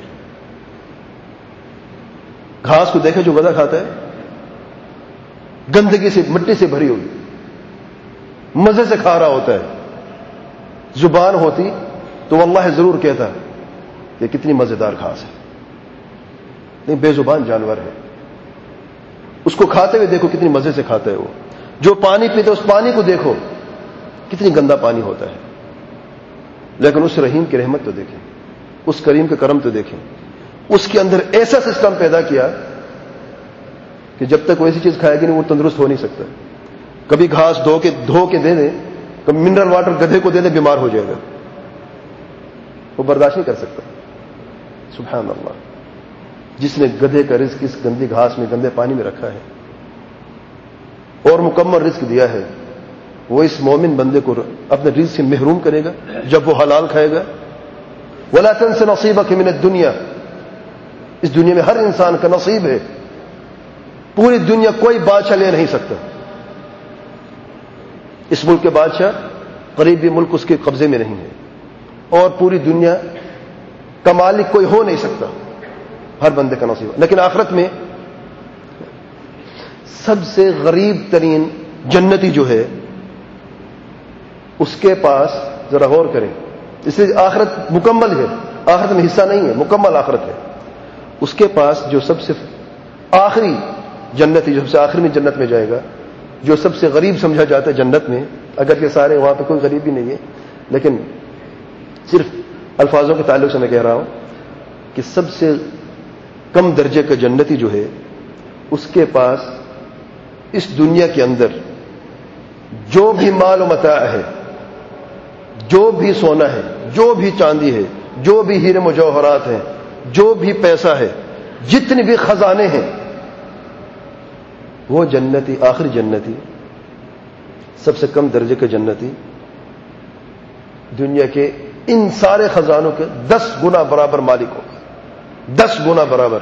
گھاس کو دیکھے جو گدھا کھاتا ہے، گندگی سے مٹی سے بھری ہوئی، مزے سے کھا رہا ہوتا ہے۔ زبان ہوتی تو واللہ ضرور کہتا یہ کتنی مزیدار گھاس ہے، نہیں بے زبان جانور ہے، اس کو کھاتے ہوئے دیکھو کتنی مزے سے کھاتا ہے وہ۔ جو پانی پیتا ہے اس پانی کو دیکھو کتنی گندا پانی ہوتا ہے، لیکن اس رحیم کی رحمت تو دیکھیں، اس کریم کا کرم تو دیکھیں، اس کے اندر ایسا سسٹم پیدا کیا کہ جب تک وہ ایسی چیز کھائے گی نہیں وہ تندرست ہو نہیں سکتا۔ کبھی گھاس دھو کے دھو کے دے دیں، کبھی منرل واٹر گدھے کو دے دیں، بیمار ہو جائے گا، وہ برداشت نہیں کر سکتا۔ سبحان اللہ، جس نے گدھے کا رزق اس گندی گھاس میں گندے پانی میں رکھا ہے اور مکمل رزق دیا ہے، وہ اس مومن بندے کو اپنے رزق سے محروم کرے گا جب وہ حلال کھائے گا؟ وَلَا تَنْسَ نَصِيبَكَ مِنَ الدُّنْيَا، اس دنیا میں ہر انسان کا نصیب ہے، پوری دنیا کوئی بادشاہ لے نہیں سکتا۔ اس ملک کے بادشاہ قریبی ملک اس کے قبضے میں نہیں ہے، اور پوری دنیا کا مالک کوئی ہو نہیں سکتا، ہر بندے کا نصیب ہے۔ لیکن آخرت میں سب سے غریب ترین جنتی جو ہے اس کے پاس، ذرا غور کریں، اس لیے آخرت مکمل ہے، آخرت میں حصہ نہیں ہے، مکمل آخرت ہے۔ اس کے پاس جو سب سے آخری جنتی، جو سب سے آخری میں جنت میں جائے گا، جو سب سے غریب سمجھا جاتا ہے جنت میں، اگر یہ سارے وہاں پہ کوئی غریب بھی نہیں ہے، لیکن صرف الفاظوں کے تعلق سے میں کہہ رہا ہوں کہ سب سے کم درجے کا جنتی جو ہے اس کے پاس اس دنیا کے اندر جو بھی مال و متاع ہے، جو بھی سونا ہے، جو بھی چاندی ہے، جو بھی ہیرے مجوہرات ہیں، جو بھی پیسہ ہے، جتنے بھی خزانے ہیں، وہ جنتی، آخری جنتی، سب سے کم درجے کے جنتی دنیا کے ان سارے خزانوں کے دس گنا برابر مالک ہوگا۔ دس گنا برابر.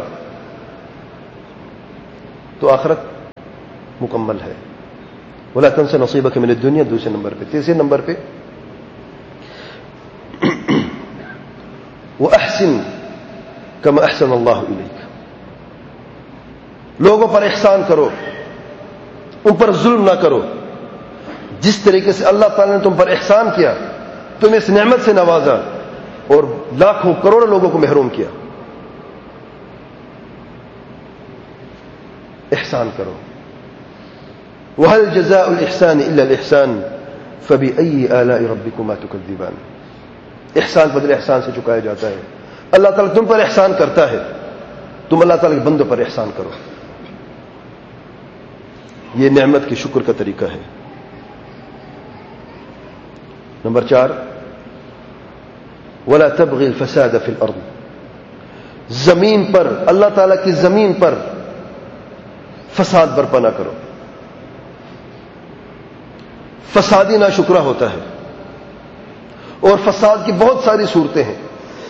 تو آخرت مکمل ہے. ولا تنس نصیبک من الدنیا دوسرے نمبر پہ. تیسرے نمبر پہ وَأَحْسِن كَمَا أَحْسَنَ اللَّهُ إِلَيْكَ. لوگوں پر احسان کرو, ان پر ظلم نہ کرو. جس طریقے سے اللہ تعالیٰ نے تم پر احسان کیا, تمہیں اس نعمت سے نوازا اور لاکھوں کروڑوں لوگوں کو محروم کیا. احسان کرو. وَهَلْ جَزَاءُ الْإِحْسَانِ إِلَّا الْإِحْسَانِ فَبِأَيِّ آلَاءِ رَبِّكُمَا تُكَذِّبَانِ. احسان بدل احسان سے چکایا جاتا ہے. اللہ تعالیٰ تم پر احسان کرتا ہے, تم اللہ تعالیٰ کے بندوں پر احسان کرو. یہ نعمت کی شکر کا طریقہ ہے. نمبر چار, وَلَا تَبْغِ الْفَسَادَ فِي الْأَرْضِ. زمین پر, اللہ تعالیٰ کی زمین پر فساد برپا نہ کرو. فسادی ناشکرا ہوتا ہے, اور فساد کی بہت ساری صورتیں ہیں.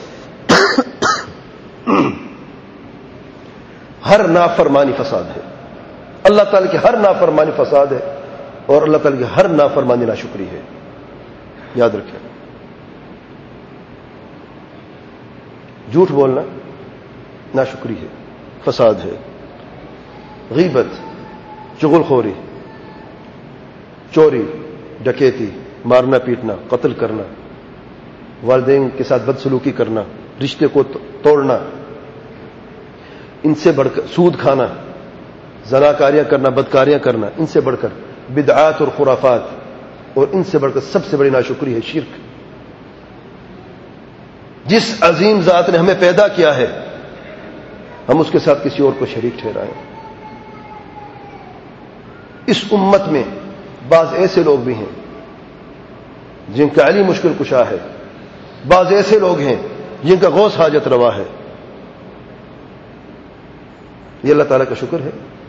ہر نافرمانی فساد ہے. اللہ تعالیٰ کی ہر نافرمانی فساد ہے, اور اللہ تعالیٰ کی ہر نافرمانی ناشکری ہے. یاد رکھیں, جھوٹ بولنا ناشکری ہے, فساد ہے. غیبت, چغل خوری, چوری, ڈکیتی, مارنا پیٹنا, قتل کرنا, والدین کے ساتھ بدسلوکی کرنا, رشتے کو توڑنا, ان سے بڑھ کر سود کھانا, زناکاریاں کرنا, بدکاریاں کرنا, ان سے بڑھ کر بدعات اور خرافات, اور ان سے بڑھ کر سب سے بڑی ناشکری ہے شرک. جس عظیم ذات نے ہمیں پیدا کیا ہے, ہم اس کے ساتھ کسی اور کو شریک ٹھہرائیں. اس امت میں بعض ایسے لوگ بھی ہیں جن کا علی مشکل کشا ہے, بعض ایسے لوگ ہیں جن کا غوث حاجت روا ہے. یہ اللہ تعالیٰ کا شکر ہے.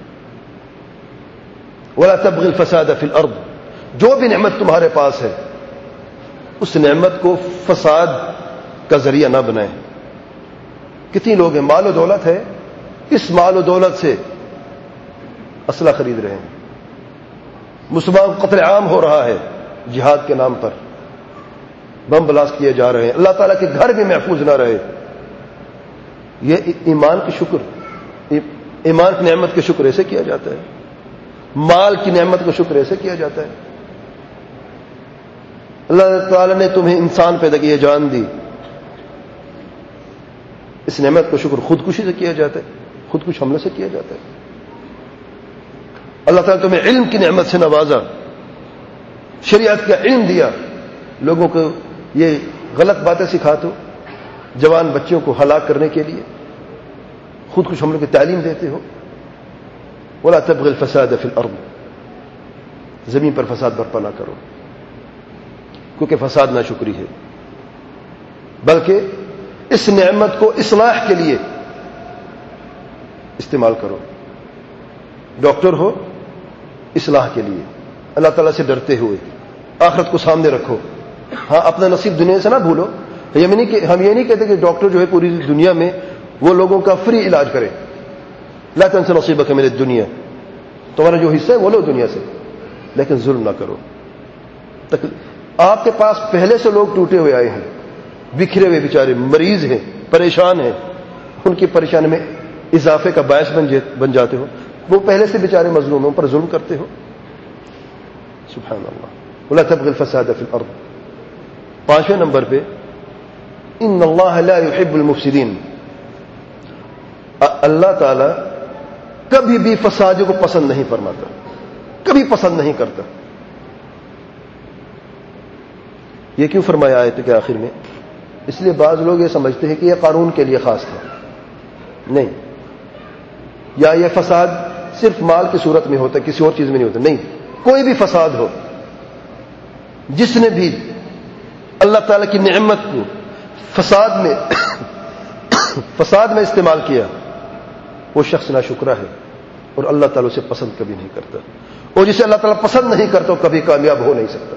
وَلَا تَبْغِ الْفَسَادَ فِي الْأَرْضِ. جو بھی نعمت تمہارے پاس ہے, اس نعمت کو فساد کا ذریعہ نہ بنائیں. کتنی لوگ ہیں, مال و دولت ہے, اس مال و دولت سے اسلحہ خرید رہے ہیں, مسلمان قتل عام ہو رہا ہے جہاد کے نام پر, بم بلاسٹ کیے جا رہے ہیں, اللہ تعالیٰ کے گھر بھی محفوظ نہ رہے. یہ ایمان کی شکر, ایمان کی نعمت کے شکر ایسے کیا جاتا ہے, مال کی نعمت کا شکر ایسے کیا جاتا ہے. اللہ تعالیٰ نے تمہیں انسان پیدا کیا, جان دی, اس نعمت کا شکر خودکشی سے کیا جاتا ہے, خودکش حملے سے کیا جاتا ہے. اللہ تعالیٰ تمہیں علم کی نعمت سے نوازا, شریعت کا علم دیا, لوگوں کو یہ غلط باتیں سکھاتے ہو, جوان بچوں کو ہلاک کرنے کے لیے خود کچھ حملوں کی تعلیم دیتے ہو. وَلَا تَبْغِ الْفَسَادَ فِي الْأَرْضِ. زمین پر فساد برپا نہ کرو, کیونکہ فساد ناشکری ہے. بلکہ اس نعمت کو اصلاح کے لیے استعمال کرو. ڈاکٹر ہو, اصلاح کے لیے, اللہ تعالیٰ سے ڈرتے ہوئے, آخرت کو سامنے رکھو. ہاں, اپنا نصیب دنیا سے نہ بھولو. ہم یہ نہیں کہتے کہ ڈاکٹر جو ہے پوری دنیا میں وہ لوگوں کا فری علاج کرے. لا تنس نصیبک من الدنیا, تمہارا جو حصہ ہے وہ لو دنیا سے, لیکن ظلم نہ کرو. آپ کے پاس پہلے سے لوگ ٹوٹے ہوئے آئے ہیں, بکھرے ہوئے بیچارے, مریض ہیں, پریشان ہیں, ان کی پریشانی میں اضافے کا باعث بن جاتے ہو. وہ پہلے سے بیچارے مظلوموں پر ظلم کرتے ہو. سبحان اللہ. ولا تبغ الفساد فی الارض. پانچویں نمبر پہ ان اللہ لا يحب المفسدین. اللہ تعالی کبھی بھی فسادیوں کو پسند نہیں فرماتا, کبھی پسند نہیں کرتا. یہ کیوں فرمایا آیت کے آخر میں؟ اس لیے بعض لوگ یہ سمجھتے ہیں کہ یہ قانون کے لیے خاص تھا. نہیں, یا یہ فساد صرف مال کی صورت میں ہوتا ہے, کسی اور چیز میں نہیں ہوتا. نہیں, کوئی بھی فساد ہو, جس نے بھی اللہ تعالی کی نعمت کو فساد میں فساد میں استعمال کیا, وہ شخص ناشکرا ہے, اور اللہ تعالی اسے پسند کبھی نہیں کرتا. اور جسے اللہ تعالی پسند نہیں کرتا وہ کبھی کامیاب ہو نہیں سکتا.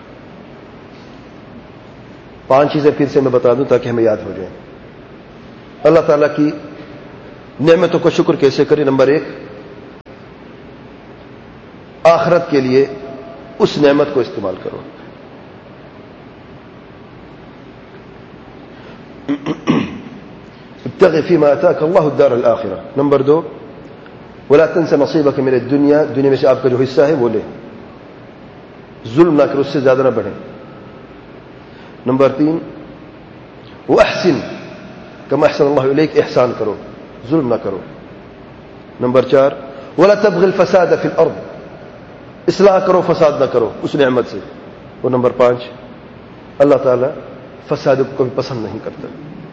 پانچ چیزیں پھر سے میں بتا دوں تاکہ ہمیں یاد ہو جائیں. اللہ تعالیٰ کی نعمتوں کا شکر کیسے کریں؟ نمبر ایک، آخرت کے لیے اس نعمت کو استعمال کرو. ابتغ فيما آتاك الله الدار الآخرة. نمبر دو، ولا تنس نصيبك من الدنيا، دنیا میں سے آپ کا جو حصہ ہے وہ لے، ظلم نہ کرو، اس سے زیادہ نہ بڑھے. نمبر تین، واحسن كما احسن الله اليك، احسان کرو، ظلم نہ کرو. نمبر چار، ولا تبغ الفساد في الارض، اصلاح کرو، فساد نہ کرو اس نعمت سے. اور نمبر پانچ، اللہ تعالی فساد کو کبھی پسند نہیں کرتا.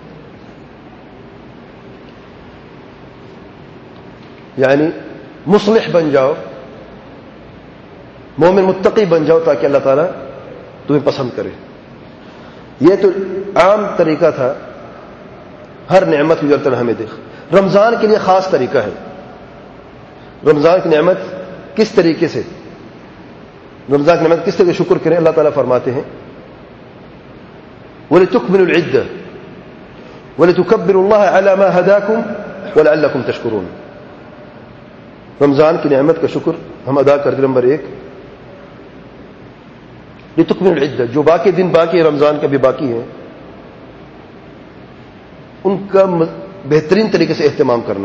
یعنی مصلح بن جاؤ، مومن متقی بن جاؤ تاکہ اللہ تعالیٰ تمہیں پسند کرے. یہ تو عام طریقہ تھا، ہر نعمت کی اللہ ہمیں دیکھ. رمضان کے لیے خاص طریقہ ہے. رمضان کی نعمت کس طریقے سے رمضان کی نعمت کس طریقے سے شکر کریں؟ اللہ تعالیٰ فرماتے ہیں وَلِتُكْمِلُوا الْعِدَّةَ وَلِتُكَبِّرُوا اللَّهَ عَلَى مَا هَدَاكُمْ وَلَعَلَّكُمْ تَشْكُرُونَ. رمضان کی نعمت کا شکر ہم ادا کرتے. نمبر ایک، لِتُكْمِلُوا الْعِدَّةَ، جو باقی دن باقی رمضان کا بھی باقی ہے ان کا بہترین طریقے سے اہتمام کرنا.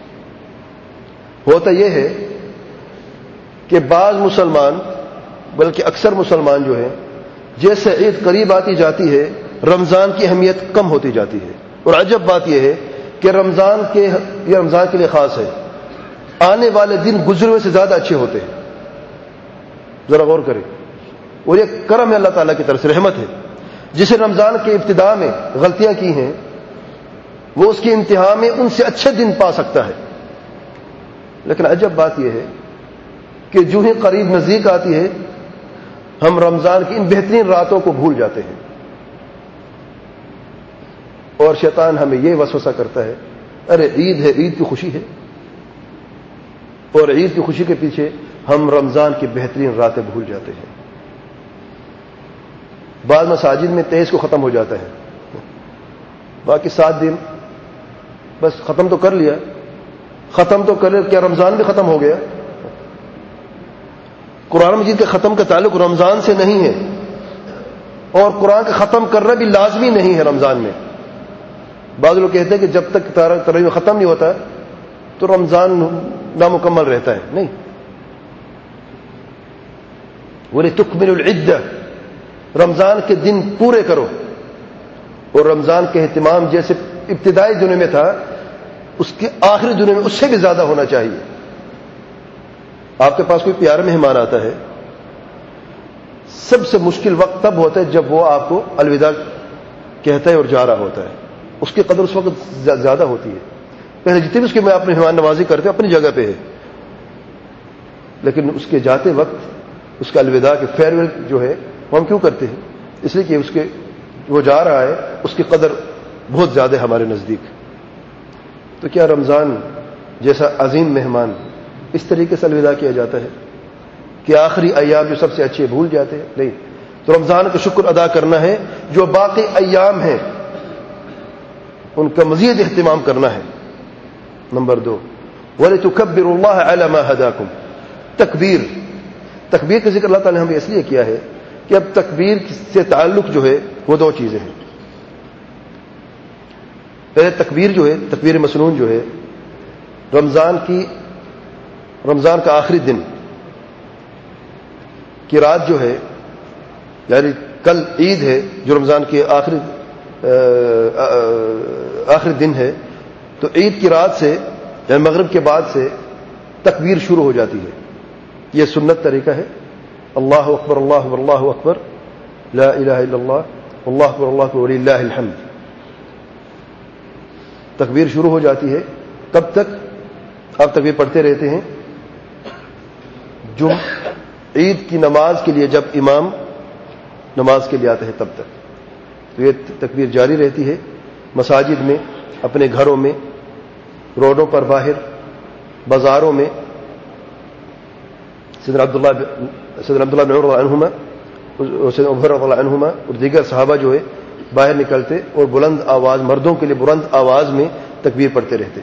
ہوتا یہ ہے کہ بعض مسلمان، بلکہ اکثر مسلمان جو ہیں، جیسے عید قریب آتی جاتی ہے رمضان کی اہمیت کم ہوتی جاتی ہے. اور عجب بات یہ ہے کہ رمضان کے یہ رمضان کے لیے خاص ہے، آنے والے دن گزرے ہوئے سے زیادہ اچھے ہوتے ہیں. ذرا غور کریں. اور یہ کرم ہے اللہ تعالیٰ کی طرف سے، رحمت ہے. جسے رمضان کے ابتدا میں غلطیاں کی ہیں وہ اس کی انتہا میں ان سے اچھے دن پا سکتا ہے. لیکن عجب بات یہ ہے کہ جو ہی قریب نزدیک آتی ہے ہم رمضان کی ان بہترین راتوں کو بھول جاتے ہیں. اور شیطان ہمیں یہ وسوسہ کرتا ہے، ارے عید ہے، عید کی خوشی ہے، اور عید کی خوشی کے پیچھے ہم رمضان کی بہترین راتیں بھول جاتے ہیں. بعض مساجد میں تیئیس کو ختم ہو جاتا ہے، باقی سات دن بس ختم تو کر لیا. ختم تو کر لیا، کیا رمضان بھی ختم ہو گیا؟ قرآن مجید کے ختم کا تعلق رمضان سے نہیں ہے، اور قرآن کا ختم کرنا بھی لازمی نہیں ہے رمضان میں. بعض لوگ کہتے ہیں کہ جب تک تراویح ختم نہیں ہوتا تو رمضان نامکمل رہتا ہے. نہیں، وَلِتُكْمِلُوا الْعِدَّةَ، رمضان کے دن پورے کرو. اور رمضان کے اہتمام جیسے ابتدائی دنوں میں تھا اس کے آخری دنوں میں اس سے بھی زیادہ ہونا چاہیے. آپ کے پاس کوئی پیارا مہمان آتا ہے، سب سے مشکل وقت تب ہوتا ہے جب وہ آپ کو الوداع کہتا ہے اور جا رہا ہوتا ہے. اس کی قدر اس وقت زیادہ ہوتی ہے. پہلے جتنے بھی اس کے میں اپنے مہمان نوازی کرتے اپنی جگہ پہ ہے، لیکن اس کے جاتے وقت اس کا الوداع کے فیئر ویل جو ہے وہ ہم کیوں کرتے ہیں؟ اس لیے کہ اس کے وہ جا رہا ہے اس کی قدر بہت زیادہ ہے ہمارے نزدیک. تو کیا رمضان جیسا عظیم مہمان اس طریقے سے الوداع کیا جاتا ہے کہ آخری ایام جو سب سے اچھے بھول جاتے ہیں؟ نہیں. تو رمضان کا شکر ادا کرنا ہے، جو باقی ایام ہیں ان کا مزید اہتمام کرنا ہے. نمبر دو، وَلِتُكَبِّرُوا اللَّهَ عَلَى مَا هَدَاكُمْ. تکبیر تکبیر کا ذکر اللہ تعالی نے ہمیں اس لیے کیا ہے کہ اب تکبیر سے تعلق جو ہے وہ دو چیزیں ہیں. پہلے تکبیر جو ہے، تکبیر مسنون جو ہے، رمضان کی رمضان کا آخری دن کی رات جو ہے، یعنی کل عید ہے جو رمضان کے آخری آخری دن ہے، تو عید کی رات سے یعنی مغرب کے بعد سے تکبیر شروع ہو جاتی ہے. یہ سنت طریقہ ہے. اللہ اکبر اللہ اکبر اللہ اکبر لا الہ الا اللہ اللہ اکبر اللہ اکبر وللہ الحمد. تکبیر شروع ہو جاتی ہے. تب تک آپ تکبیر پڑھتے رہتے ہیں. جم عید کی نماز کے لیے جب امام نماز کے لیے آتا ہے تب تک تو یہ تکبیر جاری رہتی ہے. مساجد میں، اپنے گھروں میں، روڈوں پر، باہر بازاروں میں. سیدنا عبداللہ سیدنا عبداللہ بن عمر رضی اللہ عنہما اور سیدنا عمر رضی اللہ عنہما اور دیگر صحابہ جو ہے باہر نکلتے اور بلند آواز، مردوں کے لیے بلند آواز میں تکبیر پڑھتے رہتے.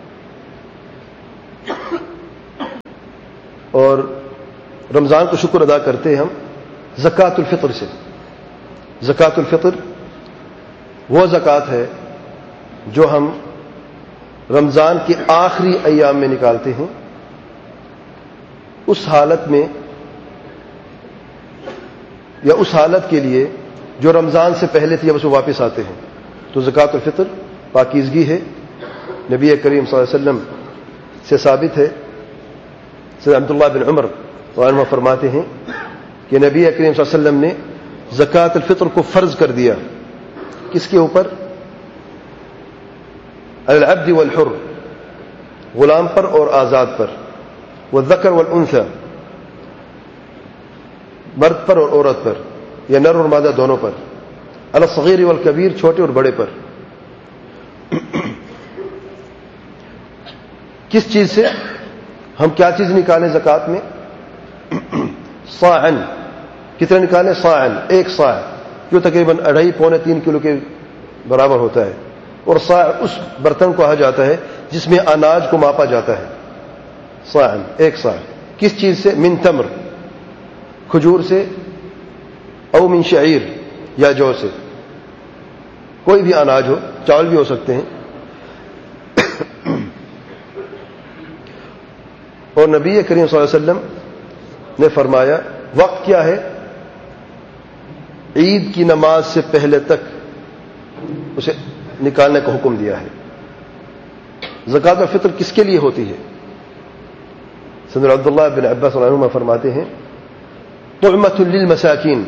اور رمضان کو شکر ادا کرتے ہم زکوٰۃ الفطر سے. زکوٰۃ الفطر وہ زکوٰۃ ہے جو ہم رمضان کے آخری ایام میں نکالتے ہیں، اس حالت میں یا اس حالت کے لیے جو رمضان سے پہلے تھی، جب اسے واپس آتے ہیں. تو زکوٰۃ الفطر پاکیزگی ہے. نبی کریم صلی اللہ علیہ وسلم سے ثابت ہے، سید عبداللہ بن عمر عنہ فرماتے ہیں کہ نبی کریم صلی اللہ علیہ وسلم نے زکوٰۃ الفطر کو فرض کر دیا. کس کے اوپر؟ العبد والحر، غلام پر اور آزاد پر، والذکر والانثى، مرد پر اور عورت پر، یا نر اور مادہ دونوں پر، الصغیر والکبیر، چھوٹے اور بڑے پر. کس چیز سے؟ ہم کیا چیز نکالیں زکوٰۃ میں؟ صاعن. کتنا نکالیں؟ صاعن، ایک صاع، جو تقریباً اڑھائی پونے تین کلو کے برابر ہوتا ہے. اور صاع اس برتن کو کہا جاتا ہے جس میں اناج کو ماپا جاتا ہے. صاعن، ایک صاع. کس چیز سے؟ من تمر، کھجور سے، او من شعیر، یا جو سے. کوئی بھی اناج ہو، چاول بھی ہو سکتے ہیں. اور نبی کریم صلی اللہ علیہ وسلم نے فرمایا وقت کیا ہے؟ عید کی نماز سے پہلے تک اسے نکالنے کا حکم دیا ہے. زکوٰۃ الفطر کس کے لیے ہوتی ہے؟ سیدنا عبداللہ بن عباس رضی اللہ عنہما فرماتے ہیں طعمۃ للمساکین،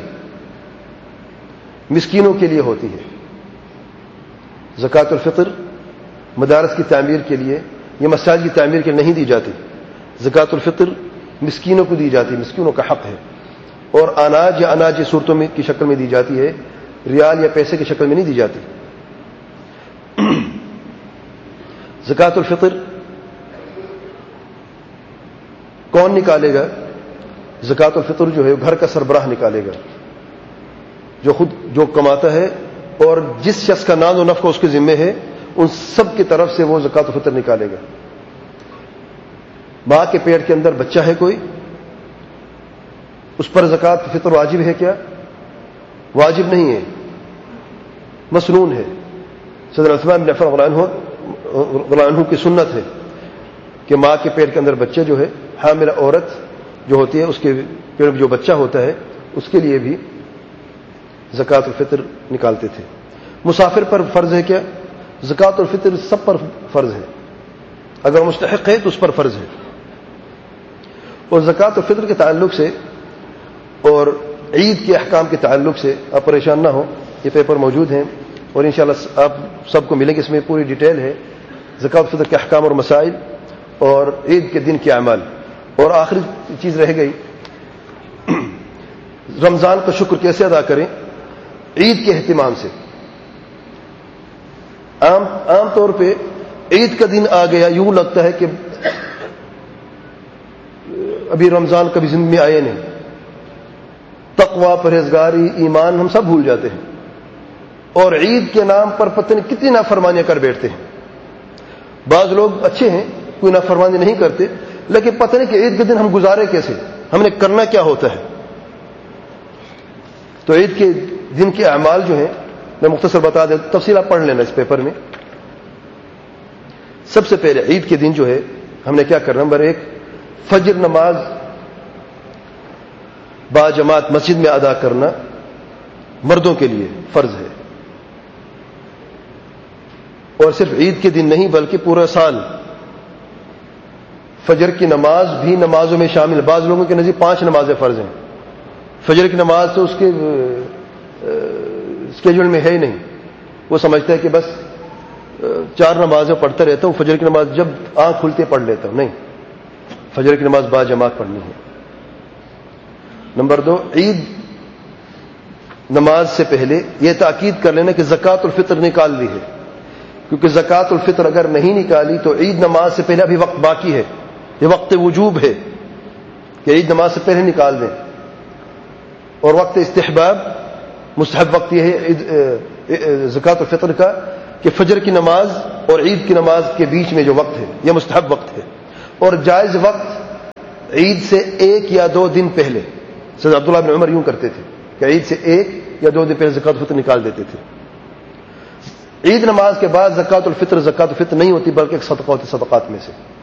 مسکینوں کے لیے ہوتی ہے. زکوٰۃ الفطر مدارس کی تعمیر کے لیے یا مساجد کی تعمیر کے لیے نہیں دی جاتی. زکوٰۃ الفطر مسکینوں کو دی جاتی، مسکینوں کا حق ہے. اور اناج یا اناج صورتوں میں کی شکل میں دی جاتی ہے، ریال یا پیسے کی شکل میں نہیں دی جاتی. زکوٰۃ الفطر کون نکالے گا؟ زکوٰۃ الفطر جو ہے گھر کا سربراہ نکالے گا، جو خود جو کماتا ہے اور جس شخص کا ناز و نفع اس کے ذمے ہے، ان سب کی طرف سے وہ زکوٰۃ الفطر نکالے گا. ماں کے پیٹ کے اندر بچہ ہے کوئی، اس پر زکوٰۃ الفطر واجب ہے کیا؟ واجب نہیں ہے، مسنون ہے. سیدنا عثمان بن عفان رضی اللہ عنہ کی سنت ہے کہ ماں کے پیٹ کے اندر بچہ جو ہے، حاملہ عورت جو ہوتی ہے، اس کے پیٹ میں جو بچہ ہوتا ہے، اس کے لیے بھی زکوٰۃ الفطر نکالتے تھے. مسافر پر فرض ہے کیا؟ زکوٰۃ الفطر سب پر فرض ہے، اگر مستحق ہے تو اس پر فرض ہے. اور زکوٰۃ الفطر کے تعلق سے اور عید کے احکام کے تعلق سے آپ پریشان نہ ہو، یہ پیپر موجود ہیں اور انشاءاللہ آپ سب کو ملیں گے. اس میں پوری ڈیٹیل ہے زکوٰۃ الفطر کے احکام اور مسائل اور عید کے دن کے اعمال. اور آخری چیز رہ گئی، رمضان کا شکر کیسے ادا کریں؟ عید کے اہتمام سے. عام عام طور پہ عید کا دن آ گیا، یوں لگتا ہے کہ ابھی رمضان کبھی زندگی میں آئے نہیں. تقوی، پرہیزگاری، ایمان ہم سب بھول جاتے ہیں، اور عید کے نام پر پتہ نہیں کتنی نافرمانیاں کر بیٹھتے ہیں. بعض لوگ اچھے ہیں، کوئی نافرمانی نہیں کرتے، لیکن پتہ نہیں کہ عید کے دن ہم گزارے کیسے، ہم نے کرنا کیا ہوتا ہے. تو عید کے دن کے اعمال جو ہیں میں مختصر بتا دیں، تفصیل آپ پڑھ لینا اس پیپر میں. سب سے پہلے عید کے دن جو ہے ہم نے کیا کرنا؟ نمبر ایک، فجر نماز با جماعت مسجد میں ادا کرنا مردوں کے لیے فرض ہے. اور صرف عید کے دن نہیں بلکہ پورا سال فجر کی نماز بھی نمازوں میں شامل. بعض لوگوں کے نزدیک پانچ نمازیں فرض ہیں، فجر کی نماز تو اس کے اسکیجول میں ہے ہی نہیں. وہ سمجھتا ہے کہ بس چار نمازیں پڑھتا رہتا ہوں، فجر کی نماز جب آنکھ کھلتی پڑھ لیتا ہوں. نہیں، فجر کی نماز با جماعت پڑھنی ہے. نمبر دو، عید نماز سے پہلے یہ تاکید کر لینا کہ زکوٰۃ الفطر نکال لی ہے، کیونکہ زکوٰۃ الفطر اگر نہیں نکالی تو عید نماز سے پہلے ابھی وقت باقی ہے. یہ وقت وجوب ہے کہ عید نماز سے پہلے نکال دیں. اور وقت استحباب، مستحب وقت یہ ہے زکوٰۃ الفطر کا کہ فجر کی نماز اور عید کی نماز کے بیچ میں جو وقت ہے یہ مستحب وقت ہے، اور جائز وقت عید سے ایک یا دو دن پہلے. سید عبداللہ بن عمر یوں کرتے تھے کہ عید سے ایک یا دو دن پہلے زکوٰۃ الفطر نکال دیتے تھے. عید نماز کے بعد زکوٰۃ الفطر زکوٰۃ الفطر نہیں ہوتی بلکہ ایک صدقہ ہوتی صدقات میں سے.